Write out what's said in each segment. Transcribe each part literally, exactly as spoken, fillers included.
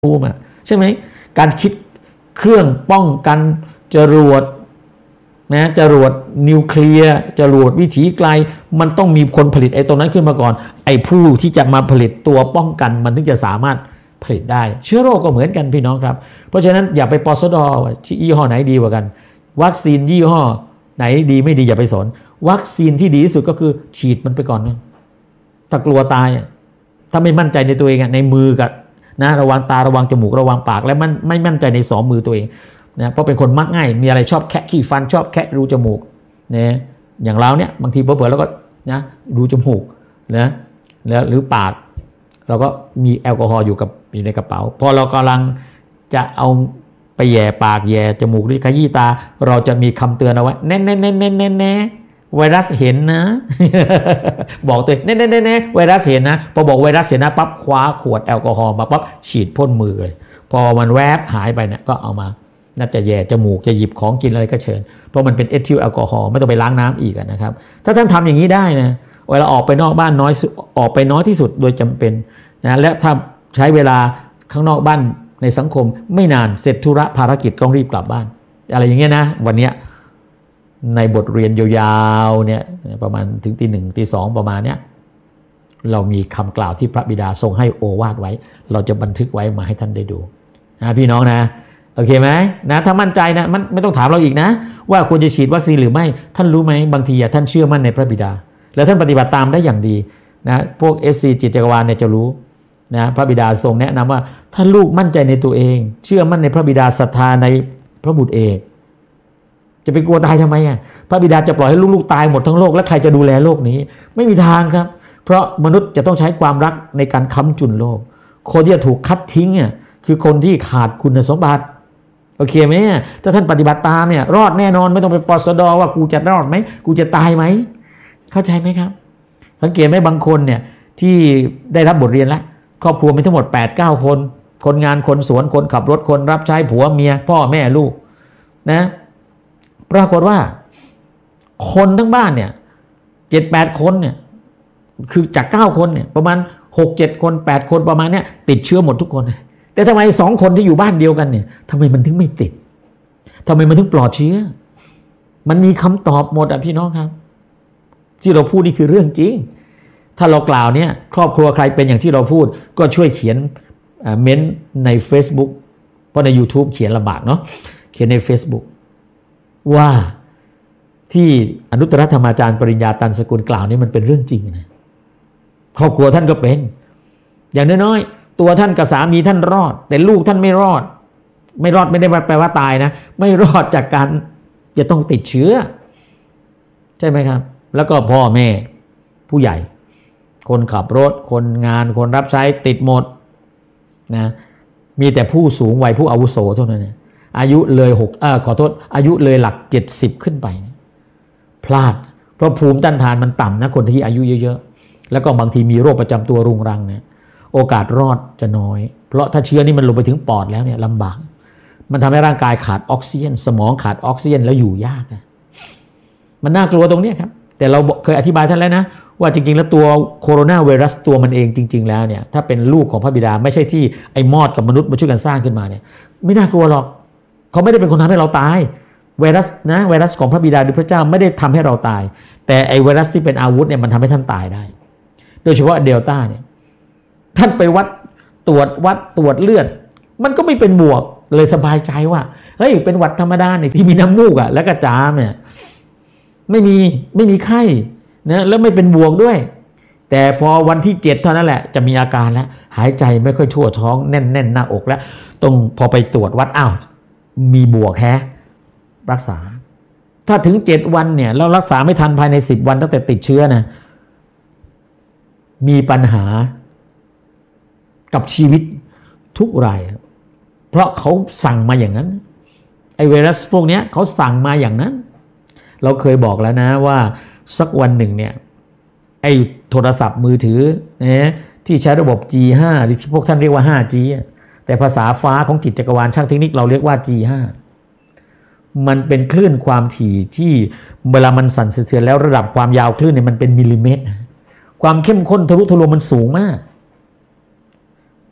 ภูมิใช่ไหมการคิดเครื่องป้องกันจรวดนะจรวดนิวเคลียร์จรวดวิถีไกลมันต้องมีคนผลิตไอ้ตรงนั้นขึ้นมาก่อนไอ้ผู้ที่จะมาผลิตตัวป้องกันมันถึงจะสามารถผลิตได้เชื้อโรคก็เหมือนกันพี่น้องครับเพราะฉะนั้นอย่าไปปสดยี่ห้อไหนดีกว่ากันวัคซีนยี่ห้อไหนดีไม่ดีอย่าไปสนวัคซีนที่ดีที่สุดก็คือฉีดมันไปก่อนนะถ้ากลัวตายถ้าไม่มั่นใจในตัวเองในมือกับนะระวังตาระวังจมูกระวังปากและมันไม่มั่นใจในสองมือตัวเองนะเพราะเป็นคนมักง่ายมีอะไรชอบแคะขี้ฟันชอบแคะรูจมูกนะอย่างเราเนี่ยบางทีเผลอๆแล้วก็นะรูจมูกนะแล้วหรือปากเราก็มีแอลกอฮอล์อยู่กับอยู่ในกระเป๋าพอเรากำลังจะเอาไปแย่ปากแย่จมูกหรือขยี้ตาเราจะมีคำเตือนเอาไว้แน่แน่แน่แน่แน่แน่ไวรัสเห็นนะ บอกตัวแน่แน่แน่แน่ไวรัสเห็นนะพอบอกไวรัสเห็นนะปั๊บคว้าขวดแอลกอฮอล์มาปั๊บฉีดพ่นมือเลยพอมันแวบหายไปเนี่ยก็เอามาน่าจะแย่จมูกจะหยิบของกินอะไรก็เชิญเพราะมันเป็นเอทิลแอลกอฮอล์ไม่ต้องไปล้างน้ำอีกนะครับถ้าท่านทำอย่างนี้ได้นะเวลาออกไปนอกบ้านน้อยออกไปน้อยที่สุดโดยจำเป็นนะและถ้าใช้เวลาข้างนอกบ้านในสังคมไม่นานเสร็จธุระภารกิจต้องรีบกลับบ้านอะไรอย่างเงี้ยนะวันเนี้ยในบทเรียนยาวๆเนี่ยประมาณถึงตีหนึ่งตีสองประมาณเนี้ยเรามีคำกล่าวที่พระบิดาทรงให้โอวาทไว้เราจะบันทึกไว้มาให้ท่านได้ดูนะพี่น้องนะโอเคไหมนะถ้ามั่นใจนะมันไม่ต้องถามเราอีกนะว่าควรจะฉีดวัคซีนหรือไม่ท่านรู้ไหมบางทีท่านเชื่อมั่นในพระบิดาแล้วท่านปฏิบัติตามได้อย่างดีนะพวก เอส ซี จิตจักรวาลเนี่ยจะรู้นะพระบิดาทรงแนะนำว่าถ้าลูกมั่นใจในตัวเองเชื่อมั่นในพระบิดาศรัทธาในพระบุตรเอกจะไปกลัวตายทำไมอ่ะพระบิดาจะปล่อยให้ลูกๆตายหมดทั้งโลกแล้วใครจะดูแลโลกนี้ไม่มีทางครับเพราะมนุษย์จะต้องใช้ความรักในการค้ำจุนโลกคนที่จะถูกคัดทิ้งอ่ะคือคนที่ขาดคุณสมบัติโอเคไหมถ้าท่านปฏิบัติตามเนี่ยรอดแน่นอนไม่ต้องไปปสดว่ากูจะรอดไหมกูจะตายไหมเข้าใจไหมครับสังเกตไหมบางคนเนี่ยที่ได้รับบทเรียนแล้วครอบครัวมีทั้งหมด แปดเก้า คนคนงานคนสวนคนขับรถคนรับใช้ผัวเมียพ่อแม่ลูกนะปรากฏว่าคนทั้งบ้านเนี่ย เจ็ดแปด คนเนี่ยคือจากเก้าคนเนี่ยประมาณ หกเจ็ด คนแปดคนประมาณเนี้ยติดเชื้อหมดทุกคนแต่ทำไมสองคนที่อยู่บ้านเดียวกันเนี่ยทำไมมันถึงไม่ติดทำไมมันถึงปลอดเชื้อมันมีคำตอบหมดอ่ะพี่น้องครับที่เราพูดนี่คือเรื่องจริงถ้าเรากล่าวเนี่ยครอบครัวใครเป็นอย่างที่เราพูดก็ช่วยเขียนเม้นใน Facebook เพราะใน YouTube เขียนลำบากเนาะเขียนใน Facebook ว่าที่อนุตตรธรรมาจารย์ปริญญาตันสกุลกล่าวนี่มันเป็นเรื่องจริงนะครอบครัวท่านก็เป็นอย่างน้อยๆตัวท่านกับสามีท่านรอดแต่ลูกท่านไม่รอดไม่รอดไม่ได้แปลว่าตายนะไม่รอดจากการจะต้องติดเชื้อใช่ไหมครับแล้วก็พ่อแม่ผู้ใหญ่คนขับรถคนงานคนรับใช้ติดหมดนะมีแต่ผู้สูงวัยผู้อาวุโสเท่านั้นนะอายุเลยหกเอ่อขอโทษอายุเลยหลักเจ็ดสิบขึ้นไปพลาดเพราะภูมิต้านทานมันต่ำนะคนที่อายุเยอะๆแล้วก็บางทีมีโรคประจำตัวรุงรังเนี่ยโอกาสรอดจะน้อยเพราะถ้าเชื้อนี่มันลงไปถึงปอดแล้วเนี่ยลำบากมันทำให้ร่างกายขาดออกซิเจนสมองขาดออกซิเจนแล้วอยู่ยากนะมันน่ากลัวตรงนี้ครับแต่เราเคยอธิบายท่านแล้วนะว่าจริงๆแล้วตัวโคโรนาไวรัสตัวมันเองจริงๆแล้วเนี่ยถ้าเป็นลูกของพระบิดาไม่ใช่ที่ไอ้มอดกับมนุษย์มาช่วยกันสร้างขึ้นมาเนี่ยไม่น่ากลัวหรอกเขาไม่ได้เป็นคนทำให้เราตายไวรัสนะไวรัสของพระบิดาหรือพระเจ้าไม่ได้ทำให้เราตายแต่ไอ้ไวรัสที่เป็นอาวุธเนี่ยมันทำให้ท่านตายได้โดยเฉพาะเดลต้าเนี่ยท่านไปวัดตรวจวัดตรวจเลือดมันก็ไม่เป็นบวกเลยสบายใจว่าเฮ้ยเป็นหวัดธรรมดาเนี่ยที่มีน้ำมูกอ่ะแล้วก็จามเนี่ยไม่มีไม่มีไข้นะแล้วไม่เป็นบวกด้วยแต่พอวันที่เจ็ดเท่านั้นแหละจะมีอาการแล้วหายใจไม่ค่อยทั่วท้องแน่นแน่นหน้าอกแล้วต้องพอไปตรวจวัดอ้าวมีบวกแฮะรักษาถ้าถึงเจ็ดวันเนี่ยเรารักษาไม่ทันภายในสิบวันตั้งแต่ติดเชื้อนะมีปัญหากับชีวิตทุกรายเพราะเขาสั่งมาอย่างนั้นไอไวรัสพวกนี้เขาสั่งมาอย่างนั้นเราเคยบอกแล้วนะว่าสักวันหนึ่งเนี่ยไอโทรศัพท์มือถือนะที่ใช้ระบบ จี ห้า หรือที่พวกท่านเรียกว่า ห้าจี แต่ภาษาฟ้าของจิตจักรวาลช่างเทคนิคเราเรียกว่า จี ห้า มันเป็นคลื่นความถี่ที่เวลามันสั่นสะเทือนแล้วระดับความยาวคลื่นเนี่ยมันเป็นมิลลิเมตรความเข้มข้นทะลุทะลวงมันสูงมาก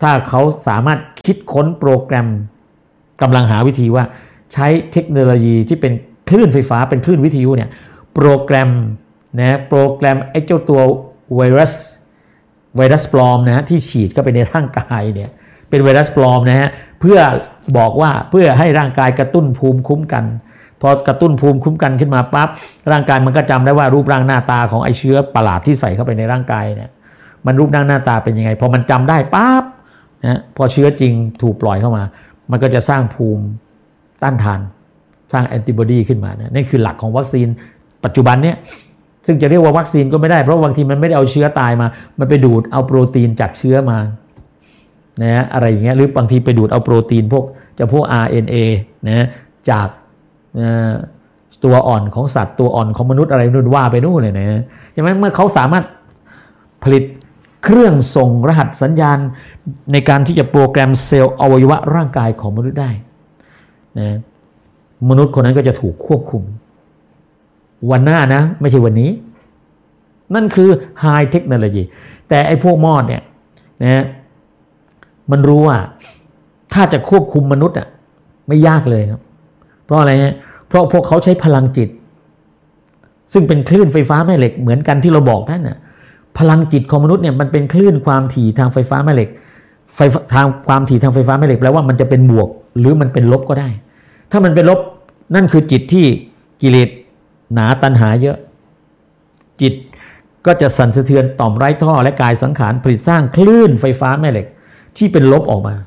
ถ้าเขาสามารถคิดค้นโปรแกรมกำลังหาวิธีว่าใช้เทคโนโลยีที่เป็นคลื่นไฟฟ้าเป็นคลื่นวิทยุเนี่ยโปรแกรมนะโปรแกรมไอ้เจ้าตัวไวรัสไวรัสปลอมนะฮะที่ฉีดเข้าไปในร่างกายเนี่ยเป็นไวรัสปลอมนะฮะเพื่อบอกว่าเพื่อให้ร่างกายกระตุ้นภูมิคุ้มกันพอกระตุ้นภูมิคุ้มกันขึ้นมาปั๊บร่างกายมันก็จำได้ว่ารูปร่างหน้าตาของไอ้เชื้อประหลาดที่ใส่เข้าไปในร่างกายเนี่ยมันรูปร่างหน้าตาเป็นยังไงพอมันจำได้ปั๊บนะพอเชื้อจริงถูกปล่อยเข้ามามันก็จะสร้างภูมิต้านทานสร้างแอนติบอดีขึ้นมานะนี่คือหลักของวัคซีนปัจจุบันเนี่ยซึ่งจะเรียกว่าวัคซีนก็ไม่ได้เพราะบางทีมันไม่ได้เอาเชื้อตายมามันไปดูดเอาโปรตีนจากเชื้อมานะอะไรอย่างเงี้ยหรือบางทีไปดูดเอาโปรตีนพวกจะพวก อาร์ เอ็น เอ นะจากตัวอ่อนของสัตว์ตัวอ่อนของมนุษย์อะไรนู่นว่าไปนู่นเลยนะใช่ไหมเมื่อเขาสามารถผลิตเครื่องส่งรหัสสัญญาณในการที่จะโปรแกรมเซลล์อวัยวะร่างกายของมนุษย์ได้นะมนุษย์คนนั้นก็จะถูกควบคุมวันหน้านะไม่ใช่วันนี้นั่นคือไฮเทคโนโลยีแต่ไอ้พวกมอดเนี่ยนะมันรู้ว่าถ้าจะควบคุมมนุษย์อ่ะไม่ยากเลยครับเพราะอะไรฮะเพราะพวกเขาใช้พลังจิตซึ่งเป็นคลื่นไฟฟ้าแม่เหล็กเหมือนกันที่เราบอกท่านน่ะพลังจิตของมนุษย์เนี่ยมันเป็นคลื่นความถี่ทางไฟฟ้าแม่เหล็กไฟทางความถี่ทางไฟฟ้าแม่เหล็กแปลว่ามันจะเป็นบวกหรือมันเป็นลบก็ได้ถ้ามันเป็นลบนั่นคือจิตที่กิเลสหนาตัณหาเยอะจิตก็จะสั่นสะเทือนต่อมไร้ท่อและกายสังขารผลิตสร้างคลื่นไฟฟ้าแม่เหล็กที่เป็นลบออกมา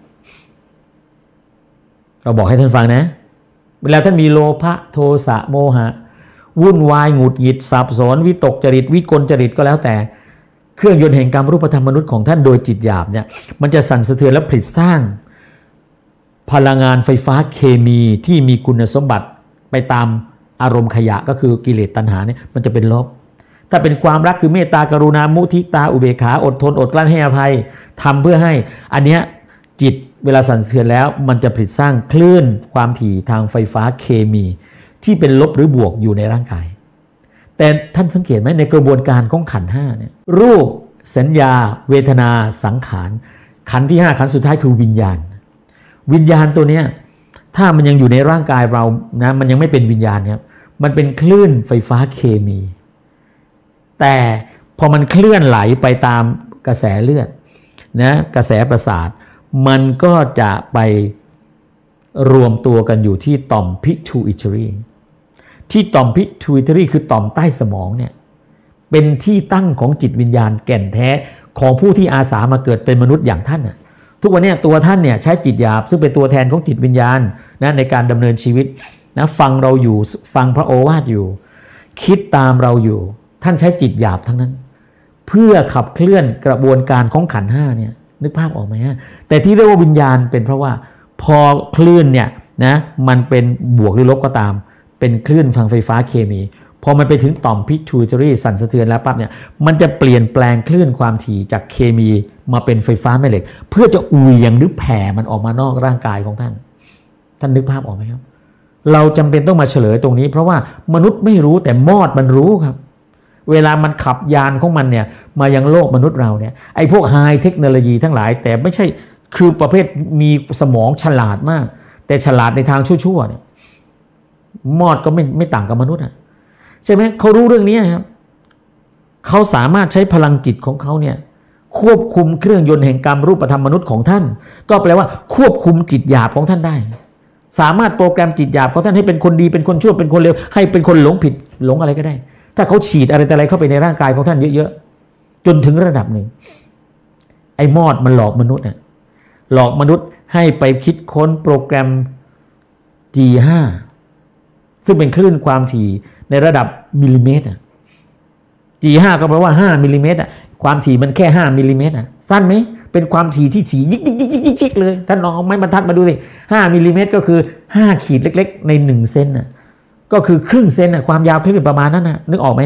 เราบอกให้ท่านฟังนะเวลาท่านมีโลภะโทสะโมหะวุ่นวายหงุดหงิดสับสนวิตกจริตวิกลจริตก็แล้วแต่เครื่องยนต์แห่งกรรมรูปธรรมมนุษย์ของท่านโดยจิตหยาบเนี่ยมันจะสั่นสะเทือนและผลิตสร้างพลังงานไฟฟ้าเคมีที่มีคุณสมบัติไปตามอารมณ์ขยะก็คือกิเลสตัณหาเนี่ยมันจะเป็นลบถ้าเป็นความรักคือเมตตากรุณามุทิตาอุเบกขาอดทนอดกลั้นให้อภัยทำเพื่อให้อันเนี้ยจิตเวลาสั่นสะเทือนแล้วมันจะผลิตสร้างคลื่นความถี่ทางไฟฟ้าเคมีที่เป็นลบหรือบวกอยู่ในร่างกายแต่ท่านสังเกตไหมในกระบวนการของขันธ์ห้าเนี่ยรูปสัญญาเวทนาสังขารขันธ์ที่ห้าขันธ์สุดท้ายคือวิญญาณวิญญาณตัวเนี้ยถ้ามันยังอยู่ในร่างกายเรานะมันยังไม่เป็นวิญญาณครับมันเป็นคลื่นไฟฟ้าเคมีแต่พอมันเคลื่อนไหลไปตามกระแสเลือดนะกระแสประสาทมันก็จะไปรวมตัวกันอยู่ที่ต่อม pituitary ที่ต่อม pituitary คือต่อมใต้สมองเนี่ยเป็นที่ตั้งของจิตวิญญาณแก่นแท้ของผู้ที่อาสามาเกิดเป็นมนุษย์อย่างท่านน่ะทุกวันนี้ตัวท่านเนี่ยใช้จิตหยาบซึ่งเป็นตัวแทนของจิตวิญญาณนะในการดำเนินชีวิตนะฟังเราอยู่ฟังพระโอวาทอยู่คิดตามเราอยู่ท่านใช้จิตหยาบทั้งนั้นเพื่อขับเคลื่อนกระบวนการของขันธ์ห้าเนี่ยนึกภาพออกไหมฮะแต่ที่เรียกว่าวิญญาณเป็นเพราะว่าพอคลื่นเนี่ยนะมันเป็นบวกหรือลบก็ตามเป็นคลื่นทางไฟฟ้าเคมีพอมันไปถึงต่อม pituitary สั่นสะเทือนแล้วปั๊บเนี่ยมันจะเปลี่ยนแปลงคลื่นความถี่จากเคมีมาเป็นไฟฟ้าแม่เหล็กเพื่อจะเหวี่ยงหรือแผ่มันออกมานอกร่างกายของท่านท่านนึกภาพออกไหมครับเราจำเป็นต้องมาเฉลยตรงนี้เพราะว่ามนุษย์ไม่รู้แต่มอดมันรู้ครับเวลามันขับยานของมันเนี่ยมายังโลกมนุษย์เราเนี่ยไอ้พวกไฮเทคโนโลยีทั้งหลายแต่ไม่ใช่คือประเภทมีสมองฉลาดมากแต่ฉลาดในทางชั่วๆเนี่ยมอดก็ไม่ไม่ต่างกับมนุษย์อ่ะใช่ไหมเขารู้เรื่องนี้ครับเขาสามารถใช้พลังจิตของเขาเนี่ยควบคุมเครื่องยนต์แห่งกรรมรูปธรรมมนุษย์ของท่านก็แปลว่าควบคุมจิตหยาบของท่านได้สามารถโปรแกรมจิตหยาบของท่านให้เป็นคนดีเป็นคนชั่วเป็นคนเลวให้เป็นคนหลงผิดหลงอะไรก็ได้ถ้าเขาฉีดอะไรแต่อะไรเข้าไปในร่างกายของท่านเยอะๆจนถึงระดับหนึ่งไอ้มอดมันหลอกมนุษย์น่ะหลอกมนุษย์ให้ไปคิดค้นโปรแกรม จี ห้า ซึ่งเป็นคลื่นความถี่ในระดับมิลลิเมตร จี ห้า ก็แปลว่าห้ามิลลิเมตรความถี่มันแค่ห้ามิลลิเมตรสั้นไหมเป็นความถี่ที่ถี่ยิกยิกยิกยิกยิกเลยท่านลองเอาไม้บรรทัดมาดูสิห้ามิลลิเมตรก็คือห้าขีดเล็กๆในหนึ่งเซนน่ะก็คือครึ่งเซนน่ะความยาวคลื่นประมาณนั้นน่ะนึกออกไหม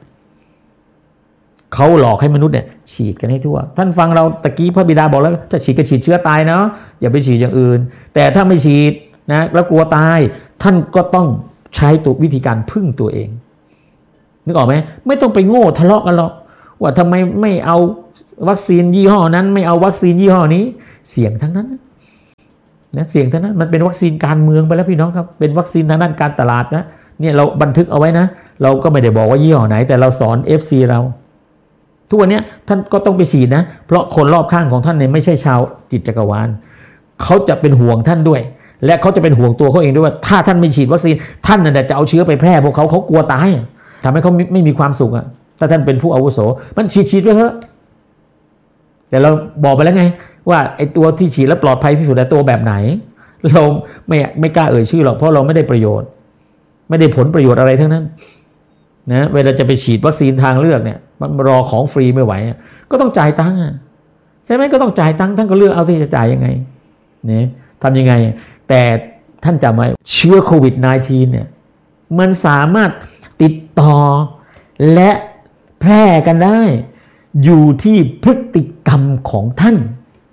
เขาหลอกให้มนุษย์เนี่ยฉีดกันให้ทั่วท่านฟังเราตะกี้พระบิดาบอกแล้วถ้าฉีดก็ฉีดเชื้อตายเนาะอย่าไปฉีดอย่างอื่นแต่ถ้าไม่ฉีดนะแล้วกลัวตายท่านก็ต้องใช้ตัววิธีการพึ่งตัวเองนึกออกไหมไม่ต้องไปโง่ทะเลาะกันหรอกว่าทำไมไม่เอาวัคซีนยี่ห้อนั้นไม่เอาวัคซีนยี่ห้อนี้เสี่ยงทั้งนั้นนะเสี่ยงทั้งนั้นมันเป็นวัคซีนการเมืองไปแล้วพี่น้องครับเป็นวัคซีนทางด้านการตลาดนะเนี่ยเราบันทึกเอาไว้นะเราก็ไม่ได้บอกว่ายี่ห้อไหนแต่เราสอน เอฟ ซี เราทุกวันนี้ท่านก็ต้องไปฉีดนะเพราะคนรอบข้างของท่านเนี่ยไม่ใช่ชาวจิตจักรวาลเขาจะเป็นห่วงท่านด้วยและเขาจะเป็นห่วงตัวเขาเองด้วยว่าถ้าท่านไม่ฉีดวัคซีนท่านน่ะจะเอาเชื้อไปแพร่พวกเขาเขากลัวตายทำให้เขาไม่มีความสุขอ่ะถ้าท่านเป็นผู้อาวุโสมันฉีดฉีดไปเถอะแต่เราบอกไปแล้วไงว่าไอ้ตัวที่ฉีดแล้วปลอดภัยที่สุดแต่ตัวแบบไหนเราไม่ไม่กล้าเอ่ยชื่อหรอกเพราะเราไม่ได้ประโยชน์ไม่ได้ผลประโยชน์อะไรทั้งนั้นนะเวลาจะไปฉีดวัคซีนทางเลือกเนี่ยมันรอของฟรีไม่ไหวก็ต้องจ่ายตังค์ใช่ไหมก็ต้องจ่ายตังค์ท่านก็เลือกเอาที่จะจ่ายยังไงเนี่ยทำยังไงแต่ท่านจำไว้เชื้อโควิด สิบเก้า เนี่ยมันสามารถติดต่อและแพร่กันได้อยู่ที่พฤติกรรมของท่าน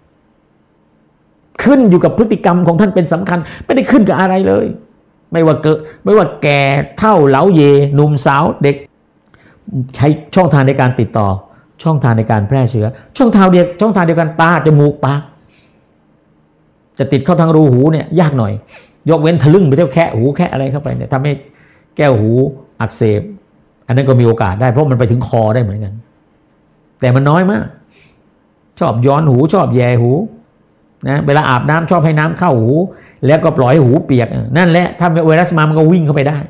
ขึ้นอยู่กับพฤติกรรมของท่านเป็นสำคัญไม่ได้ขึ้นกับอะไรเลยไม่ว่าเกิดไม่ว่าแก่เฒ่าเหลาเยหนุ่มสาวเด็กใช้ช่องทางในการติดต่อช่องทางในการแพร่เชื้อช่องทางเดียวช่องทางเดียวกันตาจมูกปากจะติดเข้าทางรูหูเนี่ยยากหน่อยยกเว้นทะลึ่งไปเที่ยวแค่หูแค่อะไรเข้าไปเนี่ยทำให้แก้วหูอักเสบอันนั้นก็มีโอกาสได้เพราะมันไปถึงคอได้เหมือนกันแต่มันน้อยมากชอบย้อนหูชอบแย่หูนะเวลาอาบน้ำชอบให้น้ำเข้าหูแล้วก็ปล่อยให้หูเปียกนั่นแหละถ้าไวรัสมามันก็วิ่งเข้าไปได้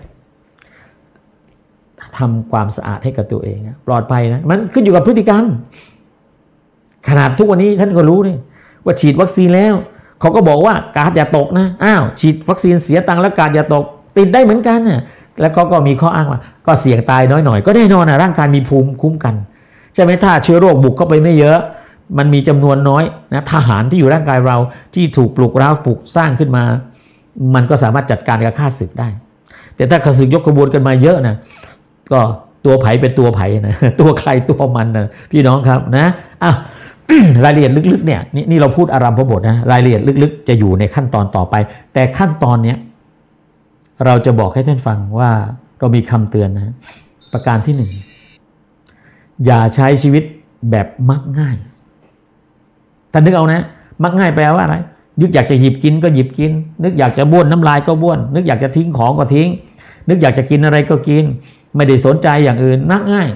ทำความสะอาดให้กับตัวเองปลอดภัยนะมันขึ้นอยู่กับพฤติกรรมขนาดทุกวันนี้ท่านก็รู้นี่ว่าฉีดวัคซีนแล้วเขาก็บอกว่ากาดอย่าตกนะอ้าวฉีดวัคซีนเสียตังค์แล้วกาดอย่าตกติดได้เหมือนกันนะแล้วเขาก็มีข้ออ้างว่าก็เสี่ยงตายน้อยหน่อยก็แน่นอนนะร่างกายมีภูมิคุ้มกันใช่ไหมถ้าเชื้อโรคบุกเข้าไปไม่เยอะมันมีจำนวนน้อยนะทหารที่อยู่ร่างกายเราที่ถูกปลุกเร้าปลุกสร้างขึ้นมามันก็สามารถจัดการกับข้าศึกได้แต่ถ้าข้าศึกยกขบวนกันมาเยอะนะก็ตัวไผ่เป็นตัวไผ่นะตัวใครตัวมันนะพี่น้องครับนะอ่ะ รายละเอียดลึกๆเนี่ยนี่นี่เราพูดอารัมภบทนะรายละเอียดลึกๆจะอยู่ในขั้นตอนต่อไปแต่ขั้นตอนเนี้ยเราจะบอกให้ท่านฟังว่าเรามีคำเตือนนะประการที่หนึ่งอย่าใช้ชีวิตแบบมักง่ายท่านนึกเอานะมักง่ายแปลว่าอะไรนึกอยากจะหยิบกินก็หยิบกินนึกอยากจะบ้วนน้ำลายก็บ้วนนึกอยากจะทิ้งของก็ทิ้งนึกอยากจะกินอะไรก็กินไม่ได้สนใจอย่างอื่นมักง่าย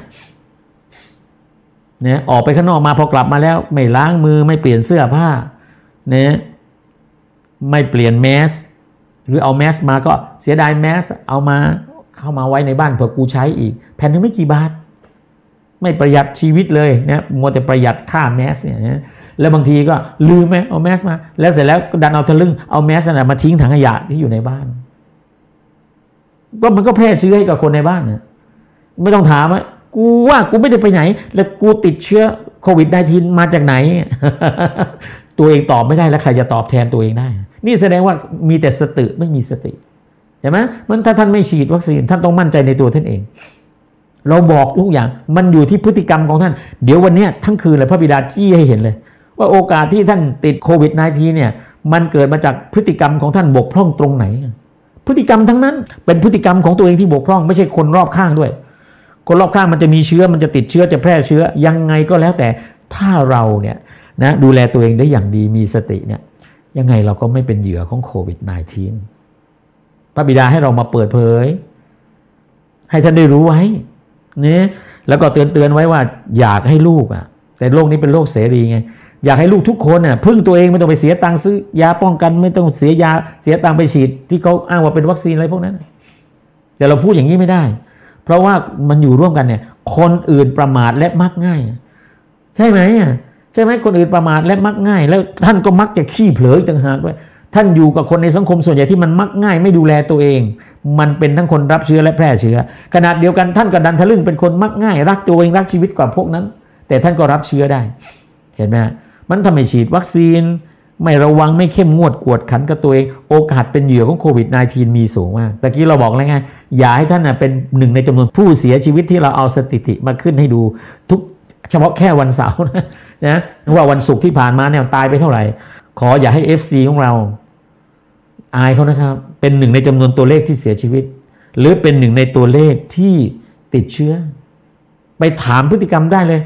เนี่ยออกไปข้างนอกมาพอกลับมาแล้วไม่ล้างมือไม่เปลี่ยนเสื้อผ้าเนี่ยไม่เปลี่ยนแมสหรือเอาแมสมาก็เสียดายแมสเอามาเข้ามาไว้ในบ้านเผื่อกูใช้อีกแผ่นนึงไม่กี่บาทไม่ประหยัดชีวิตเลยเนี่ยมัวแต่ประหยัดค่าแมสเนี่ยแล้วบางทีก็ลืมไหมเอาแมสมาแล้วเสร็จแล้วดันเอาทะลึ่งเอาแมสน่ะมาทิ้งถังขยะที่อยู่ในบ้านก็มันก็แพร่เชื้อให้กับคนในบ้านเนี่ยไม่ต้องถามว่ากูว่ากูไม่ได้ไปไหนแล้วกูติดเชื้อโควิด สิบเก้า มาจากไหน ตัวเองตอบไม่ได้แล้วใครจะตอบแทนตัวเองได้นี่แสดงว่ามีแต่สติไม่มีสติใช่ไหมมันถ้าท่านไม่ฉีดวัคซีนท่านต้องมั่นใจในตัวท่านเองเราบอกทุกอย่างมันอยู่ที่พฤติกรรมของท่านเดี๋ยววันนี้ทั้งคืนเลยพระบิดาชี้ให้เห็นเลยว่าโอกาสที่ท่านติดโควิด สิบเก้า เนี่ยมันเกิดมาจากพฤติกรรมของท่านบกพร่องตรงไหนพฤติกรรมทั้งนั้นเป็นพฤติกรรมของตัวเองที่บกพร่องไม่ใช่คนรอบข้างด้วยคนรอบข้างมันจะมีเชื้อมันจะติดเชื้อจะแพร่เชื้อยังไงก็แล้วแต่ถ้าเราเนี่ยนะดูแลตัวเองได้อย่างดีมีสติเนี่ยยังไงเราก็ไม่เป็นเหยื่อของโควิด สิบเก้า พระบิดาให้เรามาเปิดเผยให้ท่านได้รู้ไว้เนี่ยแล้วก็เตือนเตือนไว้ว่าอยากให้ลูกอ่ะแต่โลกนี้เป็นโลกเสรีไงอยากให้ลูกทุกคนน่ะพึ่งตัวเองไม่ต้องไปเสียตังค์ซื้อยาป้องกันไม่ต้องเสียยาเสียตังค์ไปฉีดที่เขาอ้างว่าเป็นวัคซีนอะไรพวกนั้นแต่เราพูดอย่างนี้ไม่ได้เพราะว่ามันอยู่ร่วมกันเนี่ยคนอื่นประมาทและมักง่ายใช่ไหมใช่ไหมคนอื่นประมาทและมักง่ายแล้วท่านก็มักจะขี้เผลออีกต่างหากด้วยท่านอยู่กับคนในสังคมส่วนใหญ่ที่มันมักง่ายไม่ดูแลตัวเองมันเป็นทั้งคนรับเชื้อและแพร่เชื้อขนาดเดียวกันท่านก็ดันทะลึ่งเป็นคนมักง่ายรักตัวเองรักชีวิตกว่าพวกนั้นแต่ท่านก็รับเชื้อได้เห็นไหมมันทำให้ฉีดวัคซีนไม่ระวังไม่เข้มงวดกวดขันกับตัวเองโอกาสเป็นเหยื่อของโควิด สิบเก้า มีสูงมากตะกี้เราบอกแล้วไงอย่าให้ท่านเป็นหนึ่งในจำนวนผู้เสียชีวิตที่เราเอาสถิติมาขึ้นให้ดูทุกเฉพาะแค่วันเสาร์นะนะว่าวันศุกร์ที่ผ่านมาเนี่ยตายไปเท่าไหร่ขออย่าให้ เอฟ ซี ของเราอายเขานะครับเป็นหนึ่งในจำนวนตัวเลขที่เสียชีวิตหรือเป็นหนึ่งในตัวเลขที่ติดเชื้อไปถามพฤติกรรมได้เลย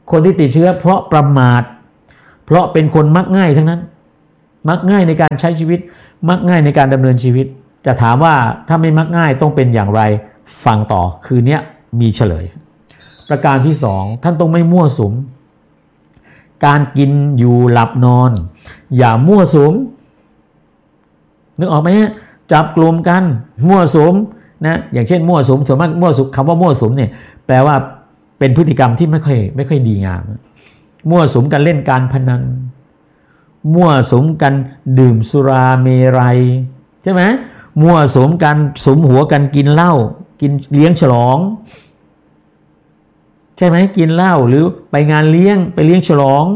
คนที่ติดเชื้อเพราะประมาทเพราะเป็นคนมักง่ายทั้งนั้นมักง่ายในการใช้ชีวิตมักง่ายในการดำเนินชีวิตจะถามว่าถ้าไม่มักง่ายต้องเป็นอย่างไรฟังต่อคืนนี้มีเฉลยประการที่สองท่านต้องไม่มั่วสุมการกินอยู่หลับนอนอย่ามั่วสุมนึกออกไหมฮะจับกลุ่มกันมั่วสุมนะอย่างเช่นมั่วสุมส่วนมากมั่วสุมคำว่ามั่วสุมเนี่ยแปลว่าเป็นพฤติกรรมที่ไม่ค่อยไม่ค่อยดีงามมั่วสุมกันเล่นการพนันมั่วสุมกันดื่มสุราเมรัยใช่ไหมมั่วสุมกันสุมหัวกันกินเหล้ากินเลี้ยงฉลองใช่ไหมกินเหล้าหรือไปงานเลี้ยงไปเลี้ยงฉลอง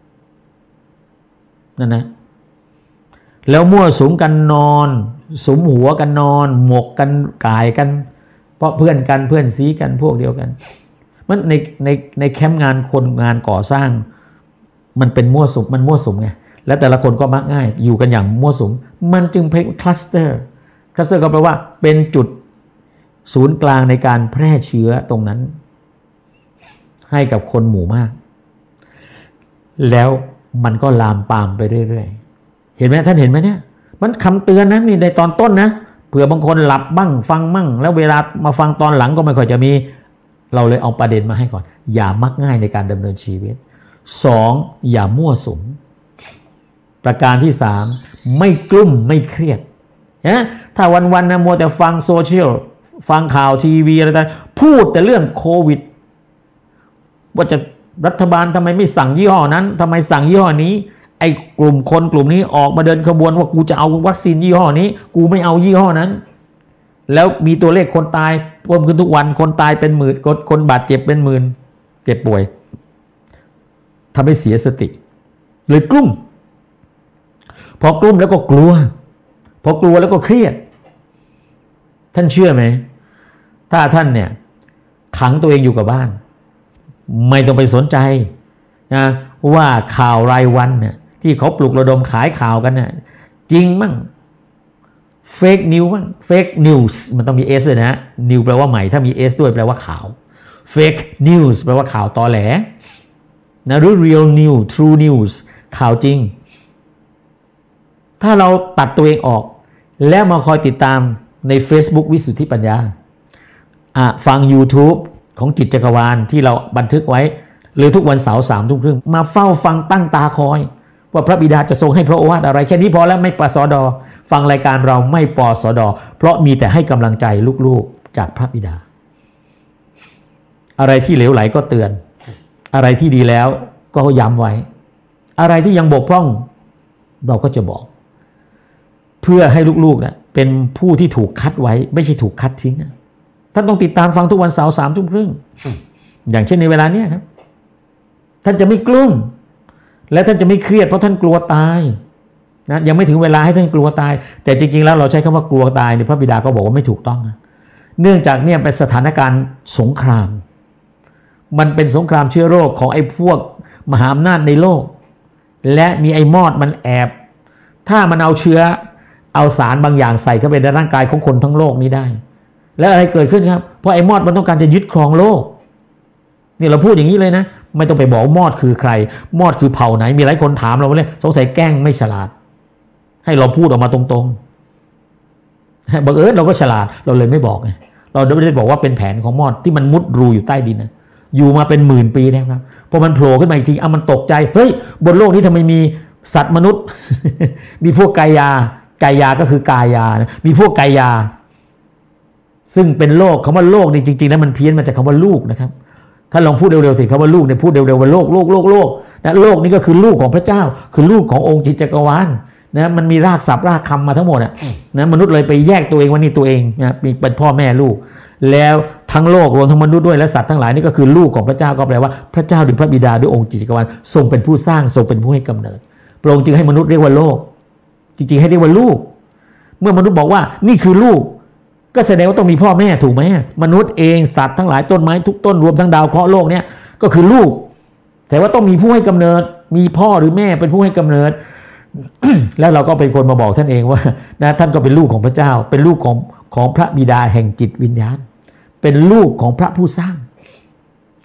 นั่นนะแล้วมั่วสุมกันนอนสุมหัวกันนอนหมกกันกายกันเพราะเพื่อนกันเพื่อนซีกันพวกเดียวกันมันในในในแคมป์งานคนงานก่อสร้างมันเป็นมั่วสุมมันมั่วสุมไงและแต่ละคนก็มักง่ายอยู่กันอย่างมั่วสุมมันจึงเป็นคลัสเตอร์คลัสเตอร์ก็แปลว่าเป็นจุดศูนย์กลางในการแพร่เชื้อตรงนั้นให้กับคนหมู่มากแล้วมันก็ลามปามไปเรื่อยๆเห็นไหมท่านเห็นไหมเนี่ยมันคำเตือนนะนี่ในตอนต้นนะเผื่อบางคนหลับบ้างฟังมั่งแล้วเวลามาฟังตอนหลังก็ไม่ค่อยจะมีเราเลยเอาประเด็นมาให้ก่อนอย่ามักง่ายในการดำเนินชีวิตสองอย่ามั่วสุมประการที่สามไม่กลุ้มไม่เครียดนะถ้าวันๆนะมัวแต่ฟังโซเชียลฟังข่าวทีวีอะไรต่างพูดแต่เรื่องโควิดว่าจะรัฐบาลทำไมไม่สั่งยี่ห้อนั้นทำไมสั่งยี่ห้อนี้ไอ้กลุ่มคนกลุ่มนี้ออกมาเดินขบวนว่ากูจะเอาวัคซีนยี่ห้อนี้กูไม่เอายี่ห้อนั้นแล้วมีตัวเลขคนตายเพิ่มขึ้นทุกวันคนตายเป็นหมื่นคนคนบาดเจ็บเป็นหมื่นเจ็บป่วยทำให้เสียสติเลยกลุ้มพอกลุ้มแล้วก็กลัวพอกลัวแล้วก็เครียดท่านเชื่อไหมถ้าท่านเนี่ยขังตัวเองอยู่กับบ้านไม่ต้องไปสนใจนะว่าข่าวรายวันเนี่ยที่เขาปลุกระดมขายข่าวกันเนี่ยจริงมั่งเฟกนิวมั่งเฟกนิวส์มันต้องมี S ด้วยนะนิวแปลว่าใหม่ถ้ามี S ด้วยแปลว่าข่าวเฟกนิวส์แปลว่าข่าวตอแหลนะหรือ real news true news ข่าวจริงถ้าเราตัดตัวเองออกแล้วมาคอยติดตามใน Facebook วิสุทธิปัญญาอ่ะฟัง YouTube ของจิตจักรวาลที่เราบันทึกไว้หรือทุกวันเสาร์สามทุ่มครึ่งมาเฝ้าฟังตั้งตาคอยว่าพระบิดาจะทรงให้พระโอวาทอะไรแค่นี้พอแล้วไม่ปสดฟังรายการเราไม่ปสดเพราะมีแต่ให้กำลังใจลูกๆจากพระบิดาอะไรที่เหลวไหลก็เตือนอะไรที่ดีแล้วก็ย้ำไว้อะไรที่ยังบกพร่องเราก็จะบอกเพื่อให้ลูกๆเนี่ยเป็นผู้ที่ถูกคัดไว้ไม่ใช่ถูกคัดทิ้งท่านต้องติดตามฟังทุกวันเสาร์สามทุ่มครึ่งอย่างเช่นในเวลาเนี้ยครับท่านจะไม่กลุ้มและท่านจะไม่เครียดเพราะท่านกลัวตายนะยังไม่ถึงเวลาให้ท่านกลัวตายแต่จริงๆแล้วเราใช้คำว่ากลัวตายในพระบิดาก็บอกว่าไม่ถูกต้องนะเนื่องจากเนี่ยเป็นสถานการณ์สงครามมันเป็นสงครามเชื้อโรคของไอ้พวกมหาอำนาจในโลกและมีไอ้มอดมันแอบถ้ามันเอาเชื้อเอาสารบางอย่างใส่เข้าไปในร่างกายของคนทั้งโลกนี้ได้แล้วอะไรเกิดขึ้นครับเพราะไอ้มอดมันต้องการจะยึดครองโลกนี่เราพูดอย่างนี้เลยนะไม่ต้องไปบอกมอดคือใครมอดคือเผ่าไหนมีหลายคนถามเราเลยสงสัยแกล้งไม่ฉลาดให้เราพูดออกมาตรงๆบังเอิญเราก็ฉลาดเราเลยไม่บอกไงเราไม่ได้บอกว่าเป็นแผนของมอดที่มันมุดรูอยู่ใต้ดินนะอยู่มาเป็นหมื่นปีนะครับพอมันโผล่ขึ้นมาอีกทีเอามันตกใจเฮ้ยบนโลกนี้ทำไมมีสัตว์มนุษย์ มีพวกกายากายาก็คือกายานะมีพวกกายาซึ่งเป็นโลกคำว่าโลกนี่จริงๆแล้วมันเพี้ยนมาจากคำว่าลูกนะครับถ้าลองพูดเร็วๆสิคำว่าลูกเนี่ยพูดเร็วๆว่าโลกโลกโลกโลกนะโลกนี่ก็คือลูกของพระเจ้าคือลูกขององค์จิตจักรวาลนะมันมีรากศัพท์รากคำมาทั้งหมดนะมนุษย์เลยไปแยกตัวเองว่านี่ตัวเองนะมีเป็นพ่อแม่ลูกแล้วทั้งโลกรวมทั้งมนุษย์ด้วยและสัตว์ทั้งหลายนี่ก็คือลูกของพระเจ้าก็แปลว่าพระเจ้าหรือพระบิดาด้วยองค์จิตจักรวาลทรงเป็นผู้สร้างทรงเป็นผู้ให้กำเนิดพระองค์จึงให้มนุษย์เรียกว่าโลกจริงๆให้เรียกว่าลูกเมื่อมนุษย์บอกว่านี่คือลูกก็แสดงว่าต้องมีพ่อแม่ถูกไหมมนุษย์เองสัตว์ทั้งหลายต้นไม้ทุกต้นรวมทั้งดาวเคราะห์โลกเนี่ยก็คือลูกแต่ว่าต้องมีผู้ให้กำเนิดมีพ่อหรือแม่เป็นผู้ให้กำเนิด แล้วเราก็เป็นคนมาบอกท่านเองว่านะท่านก็เป็นลูกของพระเจ้าเป็นลูกของของพระบิดาแห่งจิตวิญญาณเป็นลูกของพระผู้สร้างโ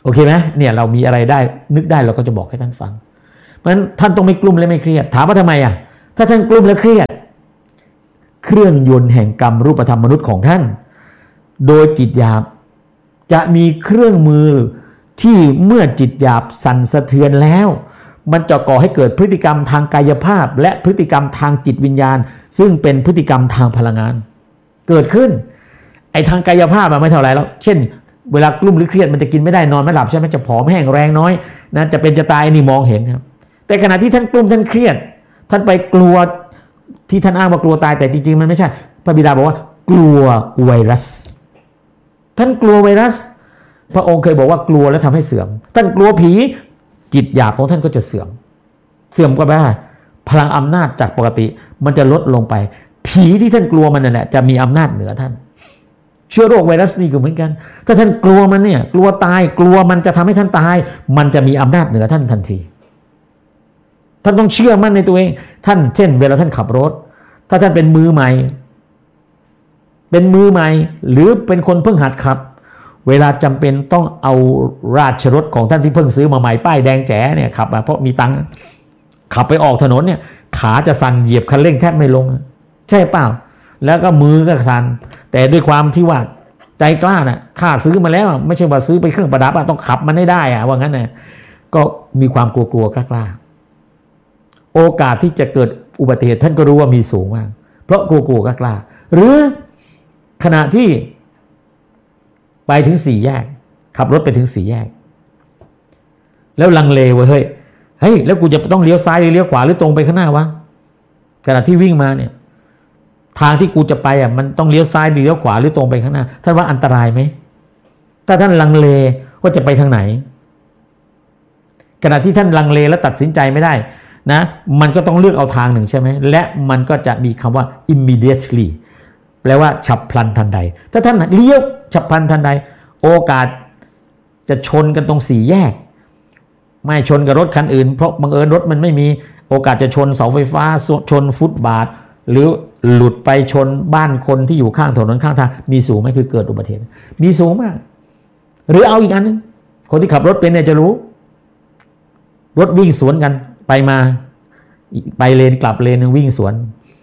อเคไหมเนี่ยเรามีอะไรได้นึกได้เราก็จะบอกให้ท่านฟังเพราะฉะนั้นท่านต้องไม่กลุ้มและไม่เครียดถามว่าทำไมอ่ะถ้าท่านกลุ้มและเครียดเครื่องยนต์แห่งกรรมรูปธรรมมนุษย์ของท่านโดยจิตหยาบจะมีเครื่องมือที่เมื่อจิตหยาบสั่นสะเทือนแล้วมันจะก่อให้เกิดพฤติกรรมทางกายภาพและพฤติกรรมทางจิตวิญญาณซึ่งเป็นพฤติกรรมทางพลังงานเกิดขึ้นไอ้ทางกายภาพไม่เท่าไรแล้วเช่นเวลากลุ้มหรือเครียดมันจะกินไม่ได้นอนไม่หลับใช่ไหมจะผอมแห้งแรงน้อยนะจะเป็นจะตายนี่มองเห็นครับแต่ขณะที่ท่านกลุ้มท่านเครียดท่านไปกลัวที่ท่านอ้างว่ากลัวตายแต่จริงๆมันไม่ใช่พระบิดาบอกว่ากลัวไวรัสท่านกลัวไวรัสพระองค์เคยบอกว่ากลัวแล้วทำให้เสื่อมท่านกลัวผีจิตหยาบของท่านก็จะเสื่อมเสื่อมก็แปลว่าพลังอำนาจจากปกติมันจะลดลงไปผีที่ท่านกลัวมันนั่นแหละจะมีอำนาจเหนือท่านเชื้อโรคไวรัสนี่ก็เหมือนกันถ้าท่านกลัวมันเนี่ยกลัวตายกลัวมันจะทำให้ท่านตายมันจะมีอำนาจเหนือท่านทันทีท่านต้องเชื่อมั่นในตัวเองท่านเช่นเวลาท่านขับรถถ้าท่านเป็นมือใหม่เป็นมือใหม่หรือเป็นคนเพิ่งหัดขับเวลาจำเป็นต้องเอาราชรถของท่านที่เพิ่งซื้อมาใหม่ป้ายแดงแจ๋เนี่ยขับมาเพราะมีตังค์ขับไปออกถนนเนี่ยขาจะสั่นเหยียบคันเร่งแทบไม่ลงใช่เปล่าแล้วก็มือก็สั่นแต่ด้วยความที่ว่าใจกล้าน่ะข้าซื้อมาแล้วไม่ใช่ว่าซื้อไปเครื่องประดับอะต้องขับมันให้ได้อะว่างั้นน่ะก็มีความกลัวๆกล้าๆโอกาสที่จะเกิดอุบัติเหตุท่านก็รู้ว่ามีสูงมากเพราะกลัวๆกล้าๆหรือขณะที่ไปถึงสี่แยกขับรถไปถึงสี่แยกแล้วลังเลว่าเฮ้ยเฮ้ยแล้วกูจะต้องเลี้ยวซ้ายหรือเลี้ยวขวาหรือตรงไปข้างหน้าวะขณะที่วิ่งมาเนี่ยทางที่กูจะไปอ่ะมันต้องเลี้ยวซ้ายหรือเลี้ยวขวาหรือตรงไปข้างหน้าท่านว่าอันตรายไหมถ้าท่านลังเลว่าจะไปทางไหนขณะที่ท่านลังเลและตัดสินใจไม่ได้นะมันก็ต้องเลือกเอาทางหนึ่งใช่ไหมและมันก็จะมีคำว่า immediately แปลว่าฉับพลันทันใดถ้าท่านเลี้ยวฉับพลันทันใดโอกาสจะชนกันตรงสี่แยกไม่ชนกับรถคันอื่นเพราะบังเอิญรถมันไม่มีโอกาสจะชนเสาไฟฟ้าชนฟุตบาทหรือหลุดไปชนบ้านคนที่อยู่ข้างถนนข้างทางมีสูงไหมคือเกิดอุบัติเหตุมีสูงมากหรือเอาอีกอันนึงคนที่ขับรถเป็นเนี่ยจะรู้รถวิ่งสวนกันไปมาไปเลนกลับเลนวิ่งสวน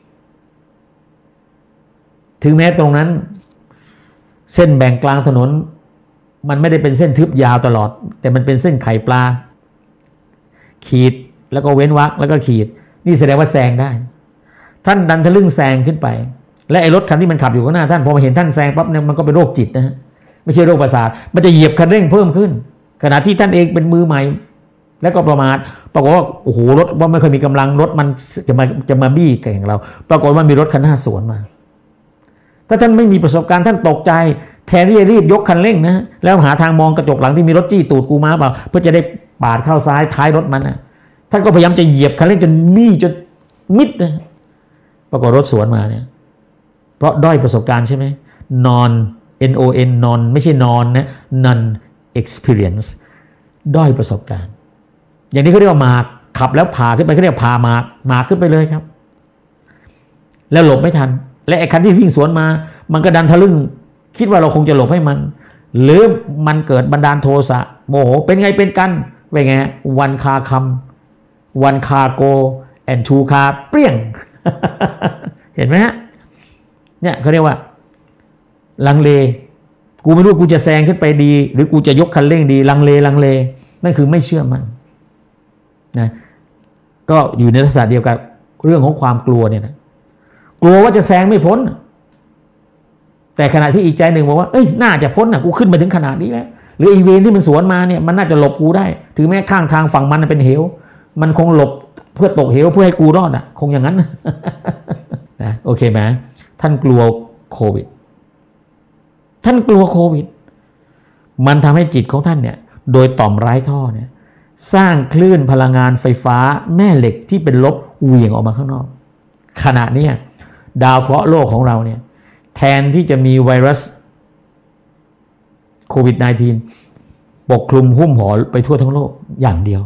ถึงแม้ตรงนั้นเส้นแบ่งกลางถนนมันไม่ได้เป็นเส้นทึบยาวตลอดแต่มันเป็นเส้นไข่ปลาขีดแล้วก็เว้นวรรคแล้วก็ขีดนี่แสดงว่าแซงได้ท่านดันทะลึ่งแซงขึ้นไปและไอ้รถคันที่มันขับอยู่ข้างหน้าท่านพอมาเห็นท่านแซงปั๊บเนี่ยมันก็เป็นโรคจิตนะฮะไม่ใช่โรคประสาทมันจะเหยียบคันเร่งเพิ่มขึ้นขณะที่ท่านเองเป็นมือใหม่แล้วก็ประมาทปรากฏว่าโอ้โหรถว่าไม่เคยมีกำลังรถมันจะมาจะมาบี้แข่งเราปรากฏว่ามีรถคันหน้าสวนมาถ้าท่านไม่มีประสบการณ์ท่านตกใจแทนที่จะรีบยกคันเร่งนะแล้วหาทางมองกระจกหลังที่มีรถจี้ตูดกูมาเปล่าเพื่อจะได้ปาดเข้าซ้ายท้ายรถมันนะท่านก็พยายามจะเหยียบคันเร่งจนบี้จนมิดนะปรากฏรถสวนมาเนี่ยเพราะด้อยประสบการณ์ใช่ไหม non n o n non ไม่ใช่ non นะ non experience ด้อยประสบการณ์อย่างนี้เขาเรียกว่ามาขับแล้วผ่าขึ้นไปเขาเรียกผ่ามามาขึ้นไปเลยครับแล้วหลบไม่ทันและไอ้คันที่วิ่งสวนมามันก็ดันทะลึ่งคิดว่าเราคงจะหลบให้มันหรือมันเกิดบันดาลโทสะโมโหเป็นไงเป็นกันเป็นไงวันคาคำวันคาโกแอนทูคาเปรี้ยง เห็นไหมฮะเนี่ยเขาเรียกว่าลังเลกูไม่รู้กูจะแซงขึ้นไปดีหรือกูจะยกคันเร่งดีลังเลลังเลนั่นคือไม่เชื่อมั่นนะก็อยู่ในลักษณะเดียวกับเรื่องของความกลัวเนี่ยนะกลัวว่าจะแซงไม่พ้นแต่ขณะที่อีกใจหนึ่งบอกว่าเอ้ยน่าจะพ้นอ่ะกูขึ้นมาถึงขนาดนี้แล้วหรืออีเวนที่มันสวนมาเนี่ยมันน่าจะหลบกูได้ถึงแม้ข้างทางฝั่งมันเป็นเหวมันคงหลบเพื่อตกเหวเพื่อให้กูรอดอ่ะคงอย่างนั้นนะโอเคไหมท่านกลัวโควิดท่านกลัวโควิดมันทำให้จิตของท่านเนี่ยโดยต่อมไร้ท่อเนี่ยสร้างคลื่นพลังงานไฟฟ้าแม่เหล็กที่เป็นลบเหวี่ยงออกมาข้างนอกขณะนี้ดาวเคราะห์โลกของเราเนี่ยแทนที่จะมีไวรัสโควิด สิบเก้า ปกคลุมหุ้มห่อไปทั่วทั้งโลกอย่างเดียว